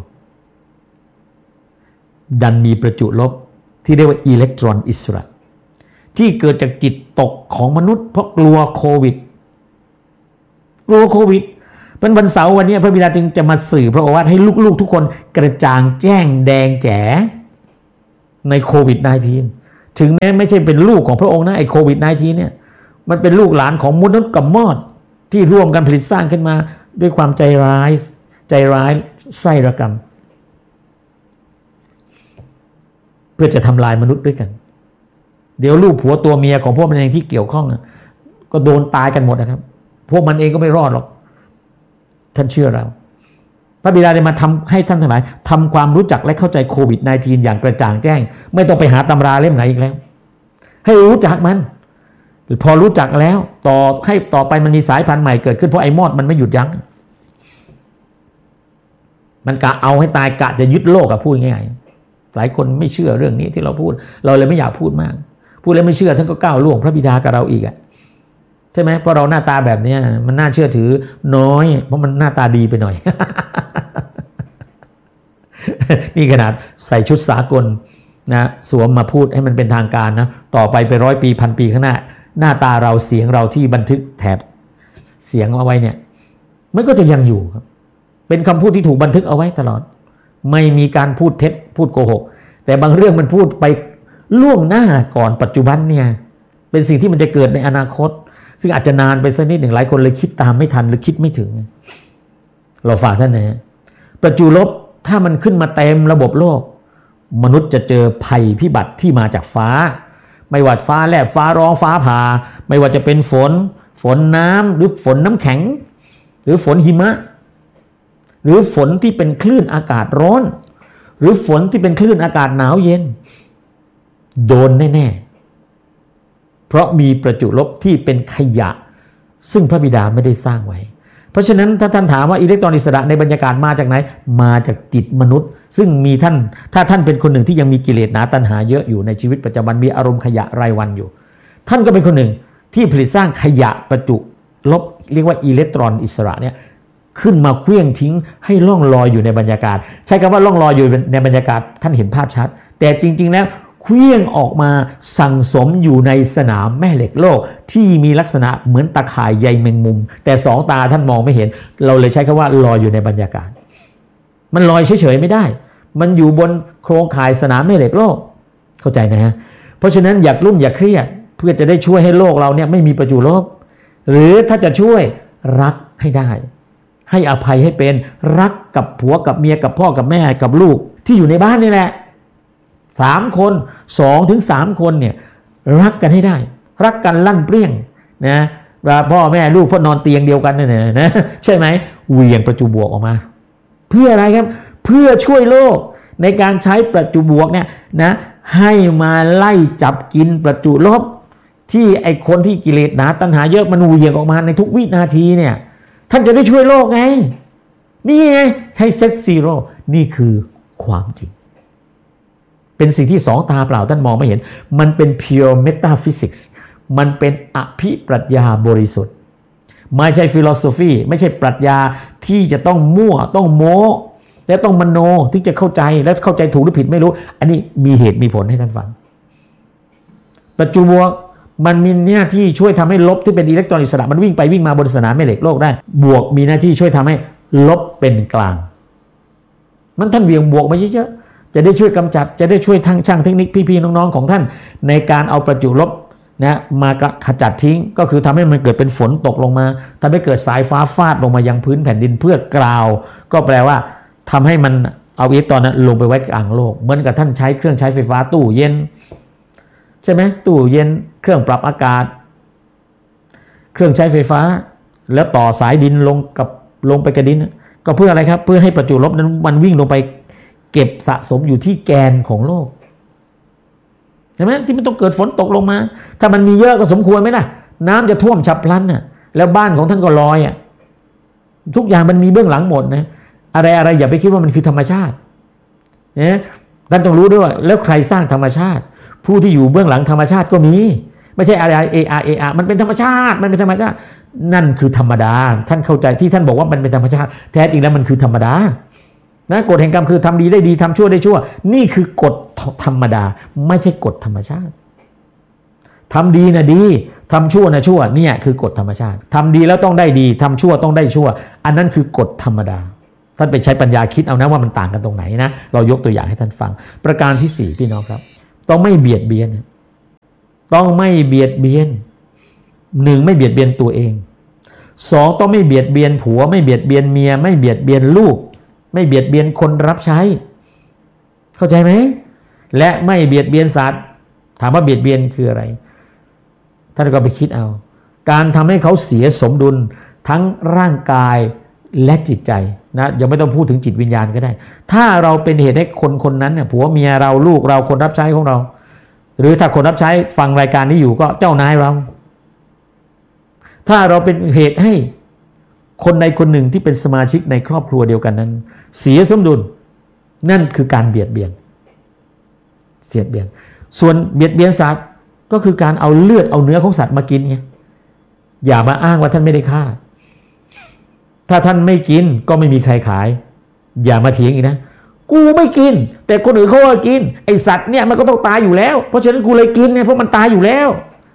ดันมีประจุลบที่เรียกว่าอิเล็กตรอนอิสระที่เกิดจากจิตตกของมนุษย์เพราะกลัวโควิดกลัวโควิดเป็นวันเสาร์วันนี้พระบิดาจึงจะมาสื่อพระโอวาทให้ลูกๆทุกคนกระจ่างแจ้งแดงแจ๋ในโควิด สิบเก้า ถึงแม้ไม่ใช่เป็นลูกของพระองค์นะไอ้โควิด สิบเก้า เนี่ยมันเป็นลูกหลานของมนุษย์กับมอดที่ร่วมกันผลิตสร้างขึ้นมาด้วยความใจร้ายใจร้ายไส้ระกำเพื่อจะทำลายมนุษย์ด้วยกันเดี๋ยวลูกผัวตัวเมียของพวกมันเองที่เกี่ยวข้องก็โดนตายกันหมดนะครับพวกมันเองก็ไม่รอดหรอกท่านเชื่อเราพระบิดาได้มาทำให้ท่านทั้งหลายทำความรู้จักและเข้าใจโควิด สิบเก้า อย่างกระจ่างแจ้งไม่ต้องไปหาตำราเล่มไหนอีกแล้วให้รู้จักมันพอรู้จักแล้วต่อให้ต่อไปมันมีสายพันธุ์ใหม่เกิดขึ้นเพราะไอ้มอดมันไม่หยุดยั้งมันกะเอาให้ตายกะจะยึดโลกอะพูดง่ายๆหลายคนไม่เชื่อเรื่องนี้ที่เราพูดเราเลยไม่อยากพูดมากพูดแล้วไม่เชื่อท่านก็ก้าวล่วงพระบิดากับเราอีกอะใช่ไหมเพราะเราหน้าตาแบบนี้มันน่าเชื่อถือน้อยเพราะมันหน้าตาดีไปหน่อย นี่ขนาดใส่ชุดสากลนะสวมมาพูดให้มันเป็นทางการนะต่อไปไปร้อยปีพันปีข้างหน้าหน้าตาเราเสียงเราที่บันทึกแถบเสียงเอาไว้เนี่ยมันก็จะยังอยู่ครับเป็นคำพูดที่ถูกบันทึกเอาไว้ตลอดไม่มีการพูดเท็จพูดโกหกแต่บางเรื่องมันพูดไปล่วงหน้าก่อนปัจจุบันเนี่ยเป็นสิ่งที่มันจะเกิดในอนาคตซึ่งอาจจะนานไปสักนิดหนึ่งหลายคนเลยคิดตามไม่ทันหรือคิดไม่ถึงเราฝากท่านนะประจุลบถ้ามันขึ้นมาเต็มระบบโลกมนุษย์จะเจอภัยพิบัติที่มาจากฟ้าไม่ว่าฟ้าแลบฟ้าร้องฟ้าผ่าไม่ว่าจะเป็นฝนฝนน้ำหรือฝนน้ำแข็งหรือฝนหิมะหรือฝนที่เป็นคลื่นอากาศร้อนหรือฝนที่เป็นคลื่นอากาศหนาวเย็นโดนแน่ๆเพราะมีประจุลบที่เป็นขยะซึ่งพระบิดาไม่ได้สร้างไว้เพราะฉะนั้นถ้าท่านถามว่าอิเล็กตรอนอิสระในบรรยากาศมาจากไหนมาจากจิตมนุษย์ซึ่งมีท่านถ้าท่านเป็นคนหนึ่งที่ยังมีกิเลสหนาตัณหาเยอะอยู่ในชีวิตประจำวันมีอารมณ์ขยะรายวันอยู่ท่านก็เป็นคนหนึ่งที่ผลิตสร้างขยะประจุลบเรียกว่าอิเล็กตรอนอิสระเนี่ยขึ้นมาเคลื่องทิ้งให้ล่องลอยอยู่ในบรรยากาศใช้คำว่าล่องลอยอยู่ในบรรยากาศท่านเห็นภาพชัดแต่จริงๆแล้วเคลื่องออกมาสั่งสมอยู่ในสนามแม่เหล็กโลกที่มีลักษณะเหมือนตะข่ายใยแมงมุมแต่สองตาท่านมองไม่เห็นเราเลยใช้คำว่าลอยอยู่ในบรรยากาศมันลอยเฉยๆไม่ได้มันอยู่บนโครงข่ายสนามแม่เหล็กโลกเข้าใจนะฮะเพราะฉะนั้นอย่ากลุ้มอย่าเครียดเพื่อจะได้ช่วยให้โลกเราเนี่ยไม่มีประจุลบหรือถ้าจะช่วยรักให้ได้ให้อภัยให้เป็นรักกับผัวกับเมียกับพ่อกับแม่กับลูกที่อยู่ในบ้านนี่แหละสามคนสองถึงสามคนเนี่ยรักกันให้ได้รักกันลั่นเปรี้ยงนะว่าพ่อแม่ลูกพ่อนอนเตียงเดียวกันนั่นนะนะใช่ไหมเหวี่ยงประจุบวกออกมาเพื่ออะไรครับเพื่อช่วยโลกในการใช้ประจุบวกเนี่ยนะให้มาไล่จับกินประจุลบที่ไอคนที่กิเลสหนาตัณหาเยอะมันเหวี่ยงออกมาในทุกวินาทีเนี่ยท่านจะได้ช่วยโลกไงนี่ไงใช้เซตซีโร่นี่คือความจริงเป็นสิ่งที่สองตาเปล่าท่านมองไม่เห็นมันเป็น pure metaphysics มันเป็นอภิปรัชญาบริสุทธิ์ไม่ใช่ philosophy ไม่ใช่ปรัชญาที่จะต้องมั่วต้องโม้และต้องมโนถึงจะเข้าใจและเข้าใจถูกหรือผิดไม่รู้อันนี้มีเหตุมีผลให้ท่านฟังประจุบวกมันมีหน้าที่ช่วยทำให้ลบที่เป็นอิเล็กตรอนอิสระมันวิ่งไปวิ่งมาบนสนามแม่เหล็กโลกได้บวกมีหน้าที่ช่วยทำให้ลบเป็นกลางมันท่านเวียงบวกมาเยอะๆจะได้ช่วยกำจัดจะได้ช่วยทั้งช่างเทคนิคพี่ๆน้องๆของท่านในการเอาประจุลบนะมาขจัดทิ้งก็คือทำให้มันเกิดเป็นฝนตกลงมาทำให้เกิดสายฟ้าฟาดลงมายังพื้นแผ่นดินเพื่อกราวก็แปลว่าทำให้มันเอาอิเล็กตรอนนั้นลงไปไว้กลางโลกเหมือนกับท่านใช้เครื่องใช้ไฟฟ้าตู้เย็นใช่ไหมตู้เย็นเครื่องปรับอากาศเครื่องใช้ไฟฟ้าแล้วต่อสายดินลงกับลงไปกระดินก็เพื่ออะไรครับเพื่อให้ประจุลบนั้นมันวิ่งลงไปเก็บสะสมอยู่ที่แกนของโลกใช่ไหมที่มันต้องเกิดฝนตกลงมาถ้ามันมีเยอะก็สมควรไหมล่ะน้ำจะท่วมฉับพลันน่ะแล้วบ้านของท่านก็ลอยอ่ะทุกอย่างมันมีเบื้องหลังหมดนะอะไรอะไรอย่าไปคิดว่ามันคือธรรมชาตินะท่านต้องรู้ด้วยว่าแล้วใครสร้างธรรมชาติผู้ที่อยู่เบื้องหลังธรรมชาติก็มีไม่ใช่อะไรเออาเออามันเป็นธรรมชาติมันเป็นธรรมชาตินั่นคือธรรมดาท่านเข้าใจที่ท่านบอกว่ามันเป็นธรรมชาติแท้จริงแล้วมันคือธรรมดานะกฎแห่งกรรมคือทำดีได้ดีทำชั่วได้ชั่วนี่คือกฎธรรมดาไม่ใช่กฎธรรมชาติทำดีนะดีทำชั่วนะชั่วเนี่ยคือกฎธรรมชาติทำดีแล้วต้องได้ดีทำชั่วต้องได้ชั่วอันนั้นคือกฎธรรมดาท่านไปใช้ปัญญาคิดเอานะว่ามันต่างกันตรงไหนนะเรายกตัวอย่างให้ท่านฟังประการที่สี่พี่น้องครับต้องไม่เบียดเบียนต้องไม่เบียดเบียนหนึ่งไม่เบียดเบียนตัวเองสองต้องไม่เบียดเบียนผัวไม่เบียดเบียนเมียไม่เบียดเบียนลูกไม่เบียดเบียนคนรับใช้เข้าใจไหมและไม่เบียดเบียนสัตว์ถามว่าเบียดเบียนคืออะไรท่านก็ไปคิดเอาการทำให้เขาเสียสมดุลทั้งร่างกายและจิตใจนะยังไม่ต้องพูดถึงจิตวิญญาณก็ได้ถ้าเราเป็นเหตุให้คนคนนั้นเนี่ยผัวเมียเราลูกเราคนรับใช้ของเราหรือถ้าคนรับใช้ฟังรายการนี้อยู่ก็เจ้านายเราถ้าเราเป็นเหตุให้คนใดคนหนึ่งที่เป็นสมาชิกในครอบครัวเดียวกันนั้นเสียสมดุลนั่นคือการเบียดเบียนเสียดเบียนส่วนเบียดเบียนสัตว์ก็คือการเอาเลือดเอาเนื้อของสัตว์มากินไงอย่ามาอ้างว่าท่านไม่ได้ฆ่าถ้าท่านไม่กินก็ไม่มีใครขายอย่ามาเถียงอีกนะกูไม่กินแต่คนอื่นเขาก็กินไอสัตว์เนี่ยมันก็ต้องตายอยู่แล้วเพราะฉะนั้นกูเลยกินเนี่ยเพราะมันตายอยู่แล้ว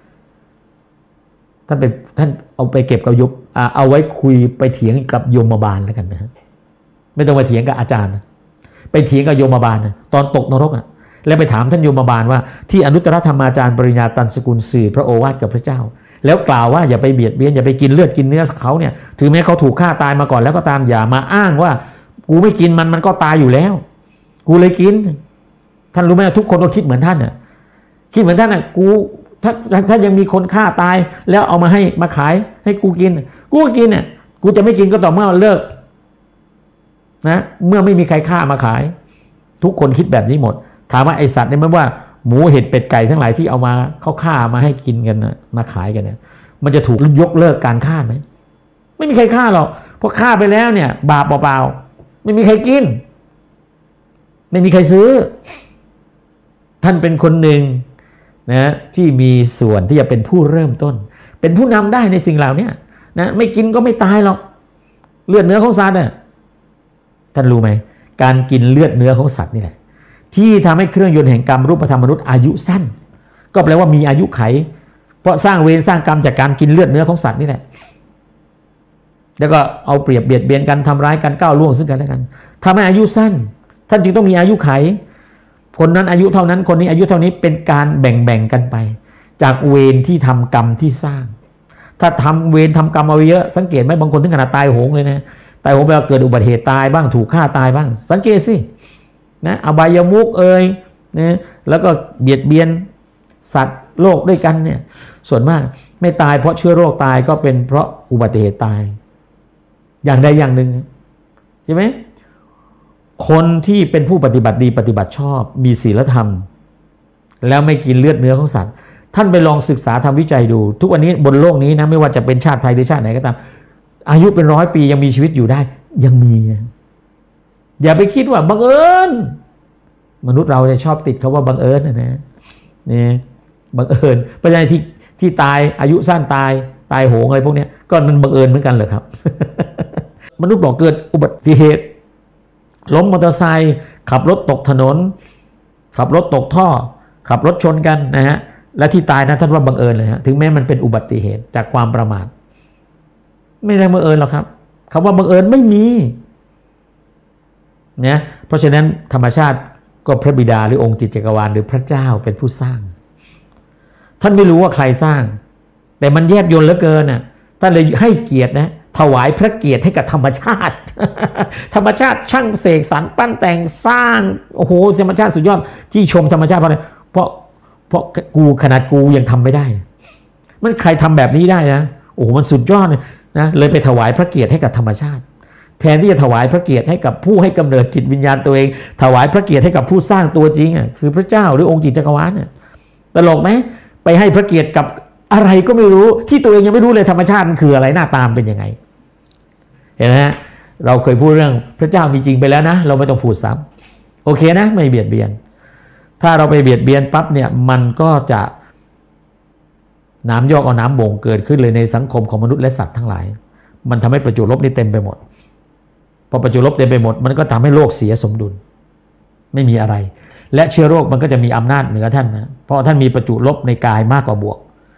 ท่านเป็นท่านเอาไปเก็บกับยุบเอาไว้คุยไปเถียงกับโยมบาลแล้วกันนะไม่ต้องไปเถียงกับอาจารย์นะไปเถียงกับโยมบาลนะตอนตกนรกอ่ะแล้วไปถามท่านโยมบาลว่าที่อนุตตรธรรมาจารย์ปริญญาตันสกุลสื่อพระโอวาทกับพระเจ้าแล้วกล่าวว่าอย่าไปเบียดเบียนอย่าไปกินเลือดกินเนื้อเขาเนี่ยถึงแม้เขาถูกฆ่าตายมาก่อนแล้วก็ตามอย่ามาอ้างว่ากูไม่กินมันมันก็ตายอยู่แล้วกูเลยกินท่านรู้ไหมทุกคนก็คิดเหมือนท่านน่ะคิดเหมือนท่านน่ะกูถ้าถ้ายังมีคนฆ่าตายแล้วเอามาให้มาขายให้กูกินกูก็กินเนี่ยกูจะไม่กินก็ต่อเมื่อเลิกนะเมื่อไม่มีใครฆ่ามาขายทุกคนคิดแบบนี้หมดถามว่าไอสัตว์เนี่ยมันว่าหมูเห็ดเป็ดไก่ทั้งหลายที่เอามาเขาฆ่ามาให้กินกันนะมาขายกันเนี่ยมันจะถูกยกเลิกการฆ่าไหมไม่มีใครฆ่าหรอกเพราะฆ่าไปแล้วเนี่ยบาปเปล่าๆไม่มีใครกินไม่มีใครซื้อท่านเป็นคนหนึ่งนะที่มีส่วนที่จะเป็นผู้เริ่มต้นเป็นผู้นำได้ในสิ่งเหล่านี้นะไม่กินก็ไม่ตายหรอกเลือดเนื้อของสัตว์เนี่ยท่านรู้ไหมการกินเลือดเนื้อของสัตว์นี่แหละที่ทำให้เครื่องยนต์แห่งกรรมรูปธรรมมนุษย์อายุสั้นก็แปลว่ามีอายุไขเพราะสร้างเวรสร้างกรรมจากการกินเลือดเนื้อของสัตว์นี่แหละแล้วก็เอาเปรียบเบียดเบียนกันทำร้ายกันก้าวล่วงซึ่งกันและกันทำให้อายุสั้นท่านจึงต้องมีอายุไขคนนั้นอายุเท่านั้นคนนี้อายุเท่านี้เป็นการแบ่งๆกันไปจากเวรที่ทำกรรมที่สร้างถ้าทำเวรทำกรรมเอาเยอะสังเกตไหมบางคนถึงขนาดตายโหงเลยนะตายโหงเวลาเกิดอุบัติเหตุตายบ้างถูกฆ่าตายบ้างสังเกตสินะอบายมุขเอ่ยนะแล้วก็เบียดเบียนสัตว์โลกด้วยกันเนี่ยส่วนมากไม่ตายเพราะเชื้อโรคตายก็เป็นเพราะอุบัติเหตุตายอย่างใดอย่างหนึ่งใช่ไหมคนที่เป็นผู้ปฏิบัติดีปฏิบัติชอบมีศีลธรรมแล้วไม่กินเลือดเนื้อของสัตว์ท่านไปลองศึกษาทำวิจัยดูทุกวันนี้บนโลกนี้นะไม่ว่าจะเป็นชาติไทยหรือชาติไหนก็ตามอายุเป็นร้อยปียังมีชีวิตอยู่ได้ยังมีอย่าไปคิดว่าบังเอิญมนุษย์เราเนี่ยชอบติดคำว่าบังเอิญนะนะนี่บังเอิญเพราะฉะนั้นที่ที่ตายอายุสั้นตายตายโหงอะไรพวกนี้ก็มันบังเอิญเหมือนกันเหรอครับ มนุษย์บอกเกิดอุบัติเหตุล้มมอเตอร์ไซค์ขับรถตกถนนขับรถตกท่อขับรถชนกันนะฮะและที่ตายนะท่านว่าบังเอิญเลยฮะถึงแม้มันเป็นอุบัติเหตุจากความประมาทไม่ได้บังเอิญหรอกครับคำว่าบังเอิญไม่มีเนี่ยเพราะฉะนั้นธรรมชาติก็พระบิดาหรือองค์จิตจักรวาลหรือพระเจ้าเป็นผู้สร้างท่านไม่รู้ว่าใครสร้างแต่มันแยบยลเหลือเกินน่ะท่านเลยให้เกียรตินะถวายพระเกียรติให้กับธรรมชาติ ธรรมชาติช่างเสกสรรปั้นแต่งสร้างโอ้โหธรรมชาติสุดยอดที่ชมธรรมชาติเพราะอะไรเพราะเพราะกูขนาดกูยังทำไม่ได้มันใครทำแบบนี้ได้นะโอ้โหมันสุดยอดเลยนะเลยไปถวายพระเกียรติให้กับธรรมชาติแทนที่จะถวายพระเกียรติให้กับผู้ให้กำเนิดจิตวิญญาณตัวเองถวายพระเกียรติให้กับผู้สร้างตัวจริงอ่ะคือพระเจ้าหรือองค์จิตจักรวาลเนี่ยตลกไหมไปให้พระเกียรติกับอะไรก็ไม่รู้ที่ตัวเองยังไม่รู้เลยธรรมชาติมันคืออะไรหน้าตามเป็นยังไงเห็นไหมฮะเราเคยพูดเรื่องพระเจ้ามีจริงไปแล้วนะเราไม่ต้องพูดซ้ำโอเคนะไม่เบียดเบียนถ้าเราไปเบียดเบียนปั๊บเนี่ยมันก็จะน้ำยอกเอาน้ำบ่งเกิดขึ้นเลยในสังคมของมนุษย์และสัตว์ทั้งหลายมันทำให้ประจุลบนี่เต็มไปหมดพอประจุลบเต็มไปหมดมันก็ทำให้โลกเสียสมดุลไม่มีอะไรและเชื้อโรคมันก็จะมีอำนาจเหนือท่านนะเพราะท่านมีประจุลบในกายมากกว่าบวกพ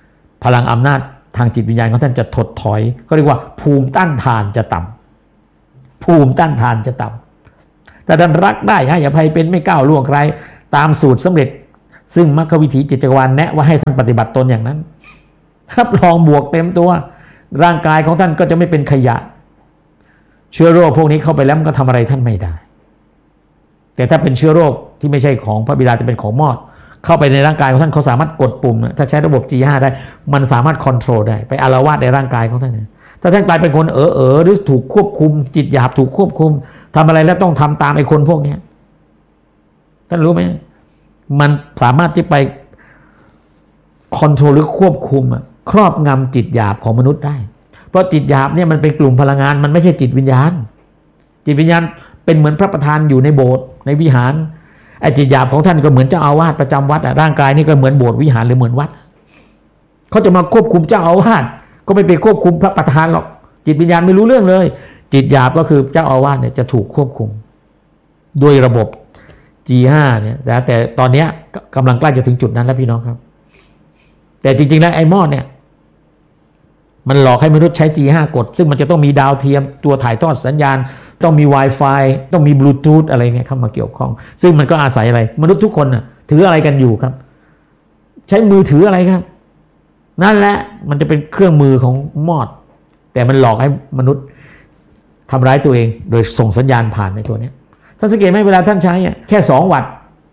พลังอำนาจทางจิตวิญญาณของท่านจะถดถอยก็เรียกว่าภูมิต้านทานจะต่ำภูมิต้านทานจะต่ำแต่ท่านรักได้ให้อภัยเป็นไม่ก้าวล่วงใครตามสูตรสำเร็จซึ่งมรรควิถีจิตจักรวาลแนะว่าให้ท่านปฏิบัติตนอย่างนั้นรับรองบวกเต็มตัวร่างกายของท่านก็จะไม่เป็นขยะเชื้อโรคพวกนี้เข้าไปแล้วมันก็ทำอะไรท่านไม่ได้แต่ถ้าเป็นเชื้อโรคที่ไม่ใช่ของพระบิดาจะเป็นของมอดเข้าไปในร่างกายของท่านเขาสามารถกดปุ่มถ้าใช้ระบบ จี ห้า ได้มันสามารถคอนโทรลได้ไปอาละวาดในร่างกายของท่านถ้าท่านกลายเป็นคนเออเออหรือถูกควบคุมจิตหยาบถูกควบคุมทำอะไรแล้วต้องทำตามไอ้คนพวกนี้ท่านรู้ไหมมันสามารถที่ไปคอนโทรลหรือควบคุมครอบงำจิตหยาบของมนุษย์ได้เพราะจิตหยาบเนี่ยมันเป็นกลุ่มพลังงานมันไม่ใช่จิตวิญญาณจิตวิญญาณเป็นเหมือนพระประธานอยู่ในโบสถ์ในวิหารไอ้จิตหยาบของท่านก็เหมือนเจ้าอาวาสประจำวัดร่างกายนี่ก็เหมือนโบสถ์วิหารหรือเหมือนวัดเขาจะมาควบคุมเจ้าอาวาสก็ไม่ไปควบคุมพระประธานหรอกจิตวิญญาณไม่รู้เรื่องเลยจิตหยาบก็คือเจ้าอาวาสเนี่ยจะถูกควบคุมโดยระบบ จี ห้า เนี่ยแต่ตอนนี้กำลังใกล้จะถึงจุดนั้นแล้วพี่น้องครับแต่จริงๆแล้วไอ้มอดเนี่ยมันหลอกให้มนุษย์ใช้ จี ห้า กดซึ่งมันจะต้องมีดาวเทียมตัวถ่ายทอดสัญญาณต้องมี Wi-Fi ต้องมีบลูทูธอะไรเงี้ยเข้ามาเกี่ยวข้องซึ่งมันก็อาศัยอะไรมนุษย์ทุกคนน่ะถืออะไรกันอยู่ครับใช้มือถืออะไรครับนั่นแหละมันจะเป็นเครื่องมือของมอดแต่มันหลอกให้มนุษย์ทำร้ายตัวเองโดยส่งสัญญาณผ่านในตัวนี้ท่านสังเกตไหมเวลาท่านใช้แค่สองวัตต์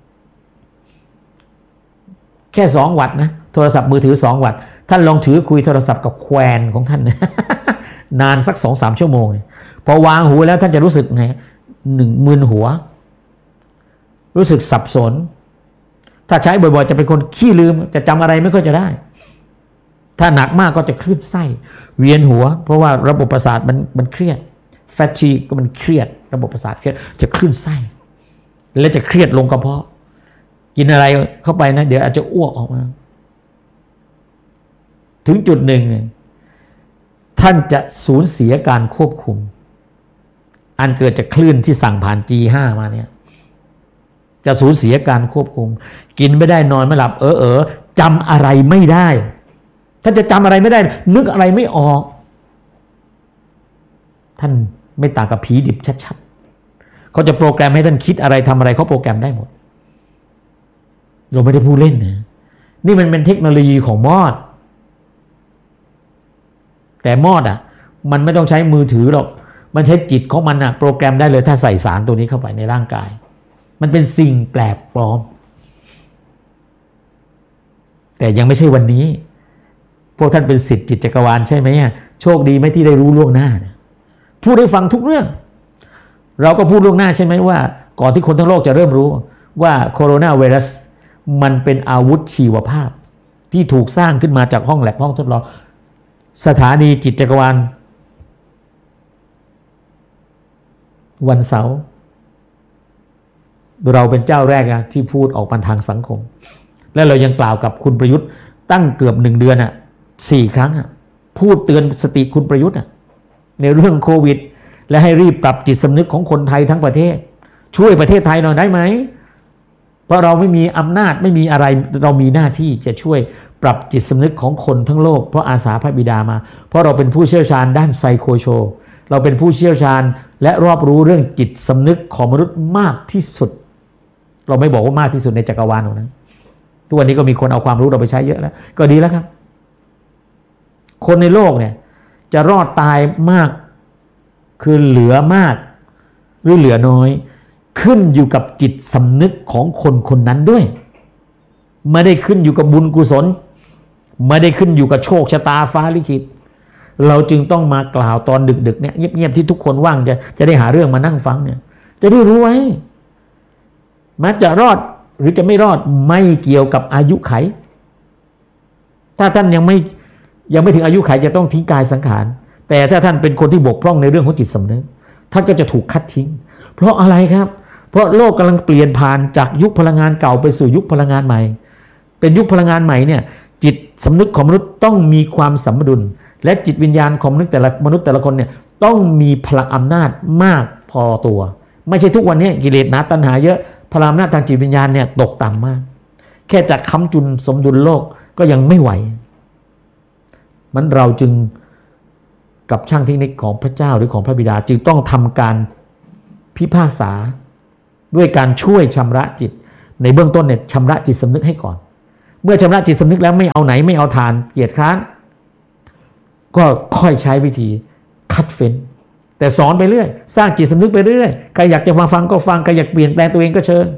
แค่สองวัตต์นะโทรศัพท์มือถือสองวัตต์ท่านลองถือคุยโทรศัพท์กับแควนของท่าน นานสัก สองถึงสาม ชั่วโมงพอวางหูแล้วท่านจะรู้สึกไงหนึ่งมึนหัวรู้สึกสับสนถ้าใช้บ่อยๆจะเป็นคนขี้ลืมจะจำอะไรไม่ค่อยจะได้ถ้าหนักมากก็จะคลื่นไส้เวียนหัวเพราะว่าระบบประสาทมันมันเครียดแฟตชีก็มันเครียดระบบประสาทเครียดจะคลื่นไส้และจะเครียดลงกระเพาะกินอะไรเข้าไปนะเดี๋ยวอาจจะอ้วกออกมาถึงจุดหนึ่งท่านจะสูญเสียการควบคุมอันเกิดจากคลื่นที่สั่งผ่าน จี ห้า มาเนี่ยจะสูญเสียการควบคุมกินไม่ได้นอนไม่หลับเออเออจำอะไรไม่ได้ท่านจะจำอะไรไม่ได้นึกอะไรไม่ออกท่านไม่ต่างกับผีดิบชัดๆเขาจะโปรแกรมให้ท่านคิดอะไรทำอะไรเขาโปรแกรมได้หมดเราไม่ได้พูดเล่นนะนี่มันเป็นเทคโนโลยีของมอดแต่มอดอ่ะมันไม่ต้องใช้มือถือหรอกมันใช้จิตของมันอ่ะโปรแกรมได้เลยถ้าใส่สารตัวนี้เข้าไปในร่างกายมันเป็นสิ่งแปลกปลอมแต่ยังไม่ใช่วันนี้พวกท่านเป็นศิษย์จิตจักรวาลใช่ไหมโชคดีไหมที่ได้รู้ล่วงหน้าพูดให้ฟังทุกเรื่องเราก็พูดล่วงหน้าใช่ไหมว่าก่อนที่คนทั้งโลกจะเริ่มรู้ว่าโคโรนาไวรัสมันเป็นอาวุธชีวภาพที่ถูกสร้างขึ้นมาจากห้องแลบห้องทดลองสถานีจิตจักรวาลวันเสาร์เราเป็นเจ้าแรกอะที่พูดออกมาทางสังคมและเรายังกล่าวกับคุณประยุทธ์ตั้งเกือบหนึ่งเดือนอะสี่ครั้งอะพูดเตือนสติคุณประยุทธ์อะในเรื่องโควิดและให้รีบปรับจิตสำนึกของคนไทยทั้งประเทศช่วยประเทศไทยหน่อยได้ไหมเพราะเราไม่มีอำนาจไม่มีอะไรเรามีหน้าที่จะช่วยปรับจิตสำนึกของคนทั้งโลกเพราะอาสาพระบิดามาเพราะเราเป็นผู้เชี่ยวชาญด้านไซโคโชเราเป็นผู้เชี่ยวชาญและรอบรู้เรื่องจิตสำนึกของมนุษย์มากที่สุดเราไม่บอกว่ามากที่สุดในจักรวาลหรอกนะทุกวันนี้ก็มีคนเอาความรู้เราไปใช้เยอะแล้วก็ดีแล้วครับคนในโลกเนี่ยจะรอดตายมากคือเหลือมากหรือเหลือน้อยขึ้นอยู่กับจิตสำนึกของคนคนนั้นด้วยไม่ได้ขึ้นอยู่กับบุญกุศลไม่ได้ขึ้นอยู่กับโชคชะตาฟ้าลิขิตเราจึงต้องมากล่าวตอนดึกๆเนี่ยเงียบๆที่ทุกคนว่างจะจะได้หาเรื่องมานั่งฟังเนี่ยจะได้รู้ไว้แม้จะรอดหรือจะไม่รอดไม่เกี่ยวกับอายุไขถ้าท่านยังไม่ยังไม่ถึงอายุไขจะต้องทิ้งกายสังขารแต่ถ้าท่านเป็นคนที่บกพร่องในเรื่องของจิตสำนึกท่านก็จะถูกคัดทิ้งเพราะอะไรครับเพราะโลกกำลังเปลี่ยนผ่านจากยุคพลังงานเก่าไปสู่ยุคพลังงานใหม่เป็นยุคพลังงานใหม่เนี่ยจิตสำนึกของมนุษย์ต้องมีความสมดุลและจิตวิญญาณของมนุษย์แต่ละมนุษย์แต่ละคนเนี่ยต้องมีพลังอำนาจมากพอตัวไม่ใช่ทุกวันนี้กิเลสหนาตัณหาเยอะพลังอำนาจทางจิตวิญญาณเนี่ยตกต่ำมากแค่จัดค้ำจุนสมดุลโลกก็ยังไม่ไหวมันเราจึงกับช่างเทคนิคของพระเจ้าหรือของพระบิดาจึงต้องทำการพิพากษาด้วยการช่วยชำระจิตในเบื้องต้นเนี่ยชำระจิตสำนึกให้ก่อนเมื่อชำระจิตสำนึกแล้วไม่เอาไหนไม่เอาทานเกียรติคร้านก็ค่อยใช้วิธีคัดเฟ้นแต่สอนไปเรื่อยสร้างจิตสำนึกไปเรื่อยใครอยากจะมาฟังก็ฟังใครอยากเปลี่ยนแปลงตัวเองก็เชิญ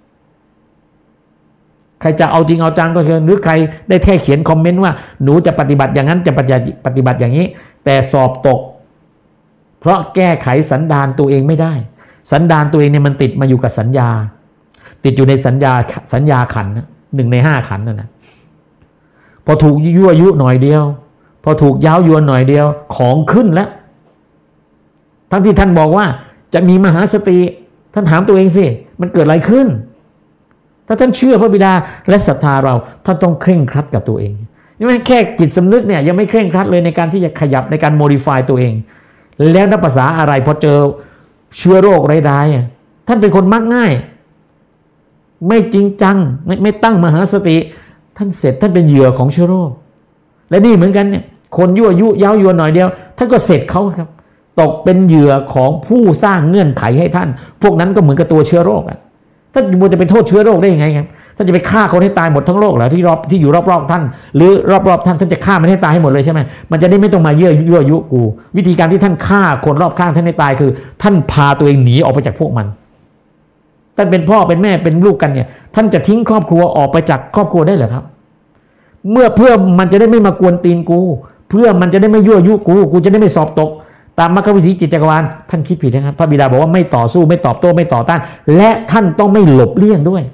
ใครจะเอาจริงเอาจังก็เชิญหรือใครได้แค่เขียนคอมเมนต์ว่าหนูจะปฏิบัติอย่างนั้นจะปฏิบัติอย่างนี้แต่สอบตกเพราะแก้ไขสันดานตัวเองไม่ได้สันดานตัวเองเนี่ยมันติดมาอยู่กับสัญญาติดอยู่ในสัญญาสัญญาขันธ์หนึ่งในห้าขันธ์นั่นนะพอถูกยั่วยุหน่อยเดียวพอถูกย้าวยวนหน่อยเดียวของขึ้นแล้วทั้งที่ท่านบอกว่าจะมีมหาสติท่านถามตัวเองสิมันเกิดอะไรขึ้นถ้าท่านเชื่อพระบิดาและศรัทธาเราท่านต้องเคร่งครัดกับตัวเองนี่ไม่แค่จิตสำนึกเนี่ยยังไม่เคร่งครัดเลยในการที่จะขยับในการโมดิฟายตัวเองแล้วนับภาษาอะไรพอเจอเชื้อโรคร้ายๆท่านเป็นคนมักง่ายไม่จริงจังไม่ไม่ตั้งมหาสติท่านเสร็จท่านเป็นเหยื่อของเชื้อโรคและนี่เหมือนกันเนี่ยคนยั่วยุเย้ายวนหน่อยเดียวท่านก็เสร็จเขาครับตกเป็นเหยื่อของผู้สร้างเงื่อนไขให้ท่านพวกนั้นก็เหมือนกับตัวเชื้อโรคอ่ะท่านมัวจะไปโทษเชื้อโรคได้ยังไงครับท่านจะไปฆ่าคนให้ตายหมดทั้งโลกเหรอที่รอบที่อยู่รอบๆท่านหรือรอบๆท่านท่านจะฆ่ามันให้ตายให้หมดเลยใช่ไหมมันจะได้ไม่ต้องมาเยื่อยั่วยุกูวิธีการที่ท่านฆ่าคนรอบข้างท่านให้ตายคือท่านพาตัวเองหนีออกไปจากพวกมันท่านเป็นพ่อเป็นแม่เป็นลูกกันเนี่ยท่านจะทิ้งครอบครัวออกไปจากครอบครัวได้เหรอครับเมื่อเพื่อมันจะได้ไม่มากวนตีนกูเพื่อมันจะได้ไม่ยั่วยุกูกูจะได้ไม่สอบตกตามมรรควิธีจิตจักรวาลท่านคิดผิดนะครับพระบิดาบอกว่าไม่ต่อสู้ไม่ตอบโต้ไม่ต่อต้านและท่านต้องไม่หลบเลี่ยงด้วย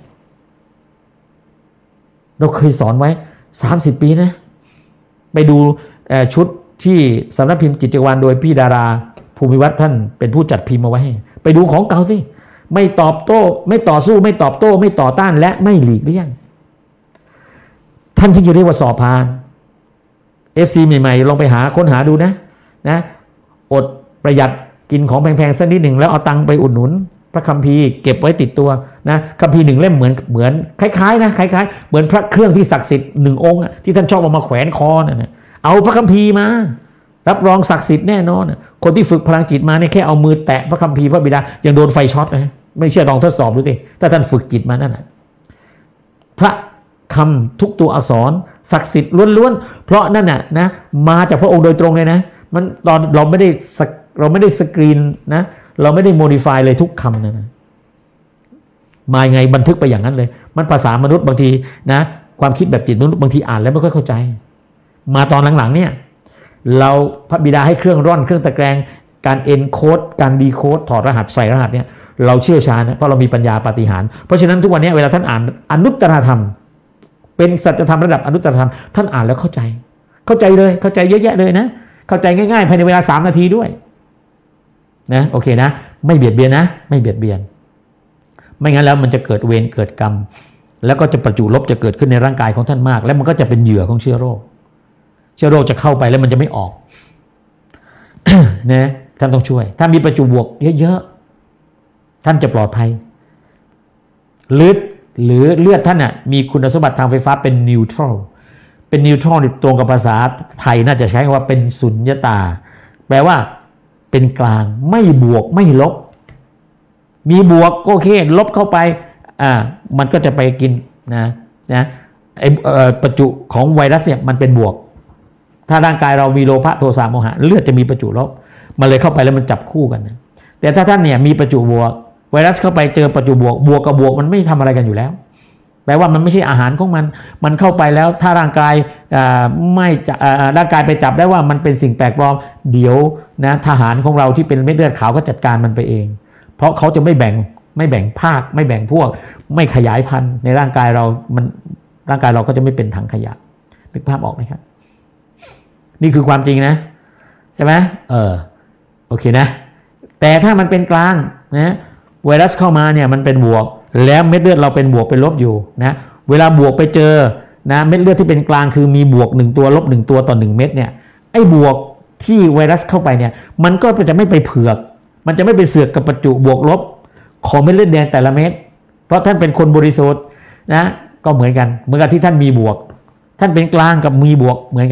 เราเคยสอนไว้สามสิบปีนะไปดูชุดที่สำนักพิมพ์จิตจักรวาลโดยพี่ดาราภูมิวัฒน์ท่านเป็นผู้จัดพิมพ์มาไว้ให้ไปดูของเก่าสิไม่ตอบโต้ไม่ต่อสู้ไม่ตอบโต้ไม่ต่อต้านและไม่หลีกเลี่ยงท่านที่จะเรียกว่าสอบผ่าน เอฟ ซี ใหม่ๆลองไปหาค้นหาดูนะนะอดประหยัดกินของแพงๆสักนิดหนึ่งแล้วเอาตังค์ไปอุดหนุนพระคัมภีร์เก็บไว้ติดตัวนะคัมภีร์หนึ่งเล่มเหมือนเหมือนคล้ายๆนะคล้ายๆเหมือนพระเครื่องที่ศักดิ์สิทธิ์หนึ่งองค์ที่ท่านชอบเอามาแขวนคอนั่นนะเอาพระคัมภีร์มารับรองศักดิ์สิทธิ์แน่นอนคนที่ฝึกพลังจิตมาเนี่ยแค่เอามือแตะพระคัมภีร์พระบิดายังโดนไฟช็อตนะไม่เชื่อลองทดสอบดูสิถ้าท่านฝึกจิตมานั่นนะพระคำทุกตัวอักษรศักดิ์สิทธิ์ล้วนๆเพราะนั่นน่ะนะมาจากพระองค์โดยตรงเลยนะมันตอนเราไม่ได้เราไม่ได้สกรีนนะเราไม่ได้โมดิฟายเลยทุกคำนะนะมาไงบันทึกไปอย่างนั้นเลยมันภาษามนุษย์บางทีนะความคิดแบบจิตมนุษย์บางทีอ่านแล้วไม่ค่อยเข้าใจมาตอนหลังๆเนี่ยเราพระบิดาให้เครื่องร่อนเครื่องตะแกรงการเอนโคดการดีโคดถอดรหัสใส่รหัสเนี่ยเราเชี่ยวชาญนะเพราะเรามีปัญญาปาฏิหาริย์เพราะฉะนั้นทุกวันนี้เวลาท่านอ่านอนุตตรธรรมเป็นสัจธรรมระดับอนุตตรธรรมท่านอ่านแล้วเข้าใจเข้าใจเลยเข้าใจเยอะแยะเลยนะเข้าใจง่ายๆภายในเวลาสามนาทีด้วยนะโอเคนะไม่เบียดเบียนนะไม่เบียดเบียนไม่งั้นแล้วมันจะเกิดเวรเกิดกรรมแล้วก็จะประจุลบจะเกิดขึ้นในร่างกายของท่านมากแล้วมันก็จะเป็นเหยื่อของเชื้อโรคเชื้อโรคจะเข้าไปแล้วมันจะไม่ออก นะท่านต้องช่วยถ้ามีประจุบวกเยอะๆท่านจะปลอดภัยหรือหรือเลือดท่านน่ะมีคุณสมบัติทางไฟฟ้าเป็นนิวทรัลเป็นนิวทรัลตรงกับภาษาไทยน่าจะใช้คำว่าเป็นสุญญตาแปลว่าเป็นกลางไม่บวกไม่ลบมีบวกโอเคลบเข้าไปอ่ามันก็จะไปกินนะนะไอประจุของไวรัสเนี่ยมันเป็นบวกถ้าร่างกายเรามีโลภะโทสะโมหะเลือดจะมีประจุลบมันเลยเข้าไปแล้วมันจับคู่กันนะแต่ถ้าท่านเนี่ยมีประจุบวกไวรัสเข้าไปเจอประจุบวกบวกกับบวกมันไม่ทำอะไรกันอยู่แล้วแปลว่ามันไม่ใช่อาหารของมันมันเข้าไปแล้วถ้าร่างกายไม่ร่างกายไปจับได้ว่ามันเป็นสิ่งแปลกปลอมเดี๋ยวนะทหารของเราที่เป็นเม็ดเลือดขาวก็จัดการมันไปเองเพราะเขาจะไม่แบ่งไม่แบ่งภาคไม่แบ่งพวกไม่ขยายพันธุ์ในร่างกายเรามันร่างกายเราก็จะไม่เป็นถังขยะนึกภาพออกไหมครับนี่คือความจริงนะใช่ไหมเออโอเคนะแต่ถ้ามันเป็นกลางนะไวรัสเข้ามาเนี่ยมันเป็นบวกแล้วเม็ดเลือดเราเป็นบวกเป็นลบอยู่นะเวลาบวกไปเจอนะเม็ดเลือดที่เป็นกลางคือมีบวกหนึ่งตัวลบหนึ่งตัวต่อหนึ่งเม็ดเนี่ยไอ้บวกที่ไวรัสเข้าไปเนี่ยมันก็จะไม่ไปเผือกมันจะไม่ไปเสือกกับประจุบวกลบของเม็ดเลือดแดงแต่ละเม็ดเพราะท่านเป็นคนบริสุทธิ์นะก็เหมือนกันเหมือนกับที่ท่านมีบวกท่านเป็นกลางกับมีบวกเหมือนกัน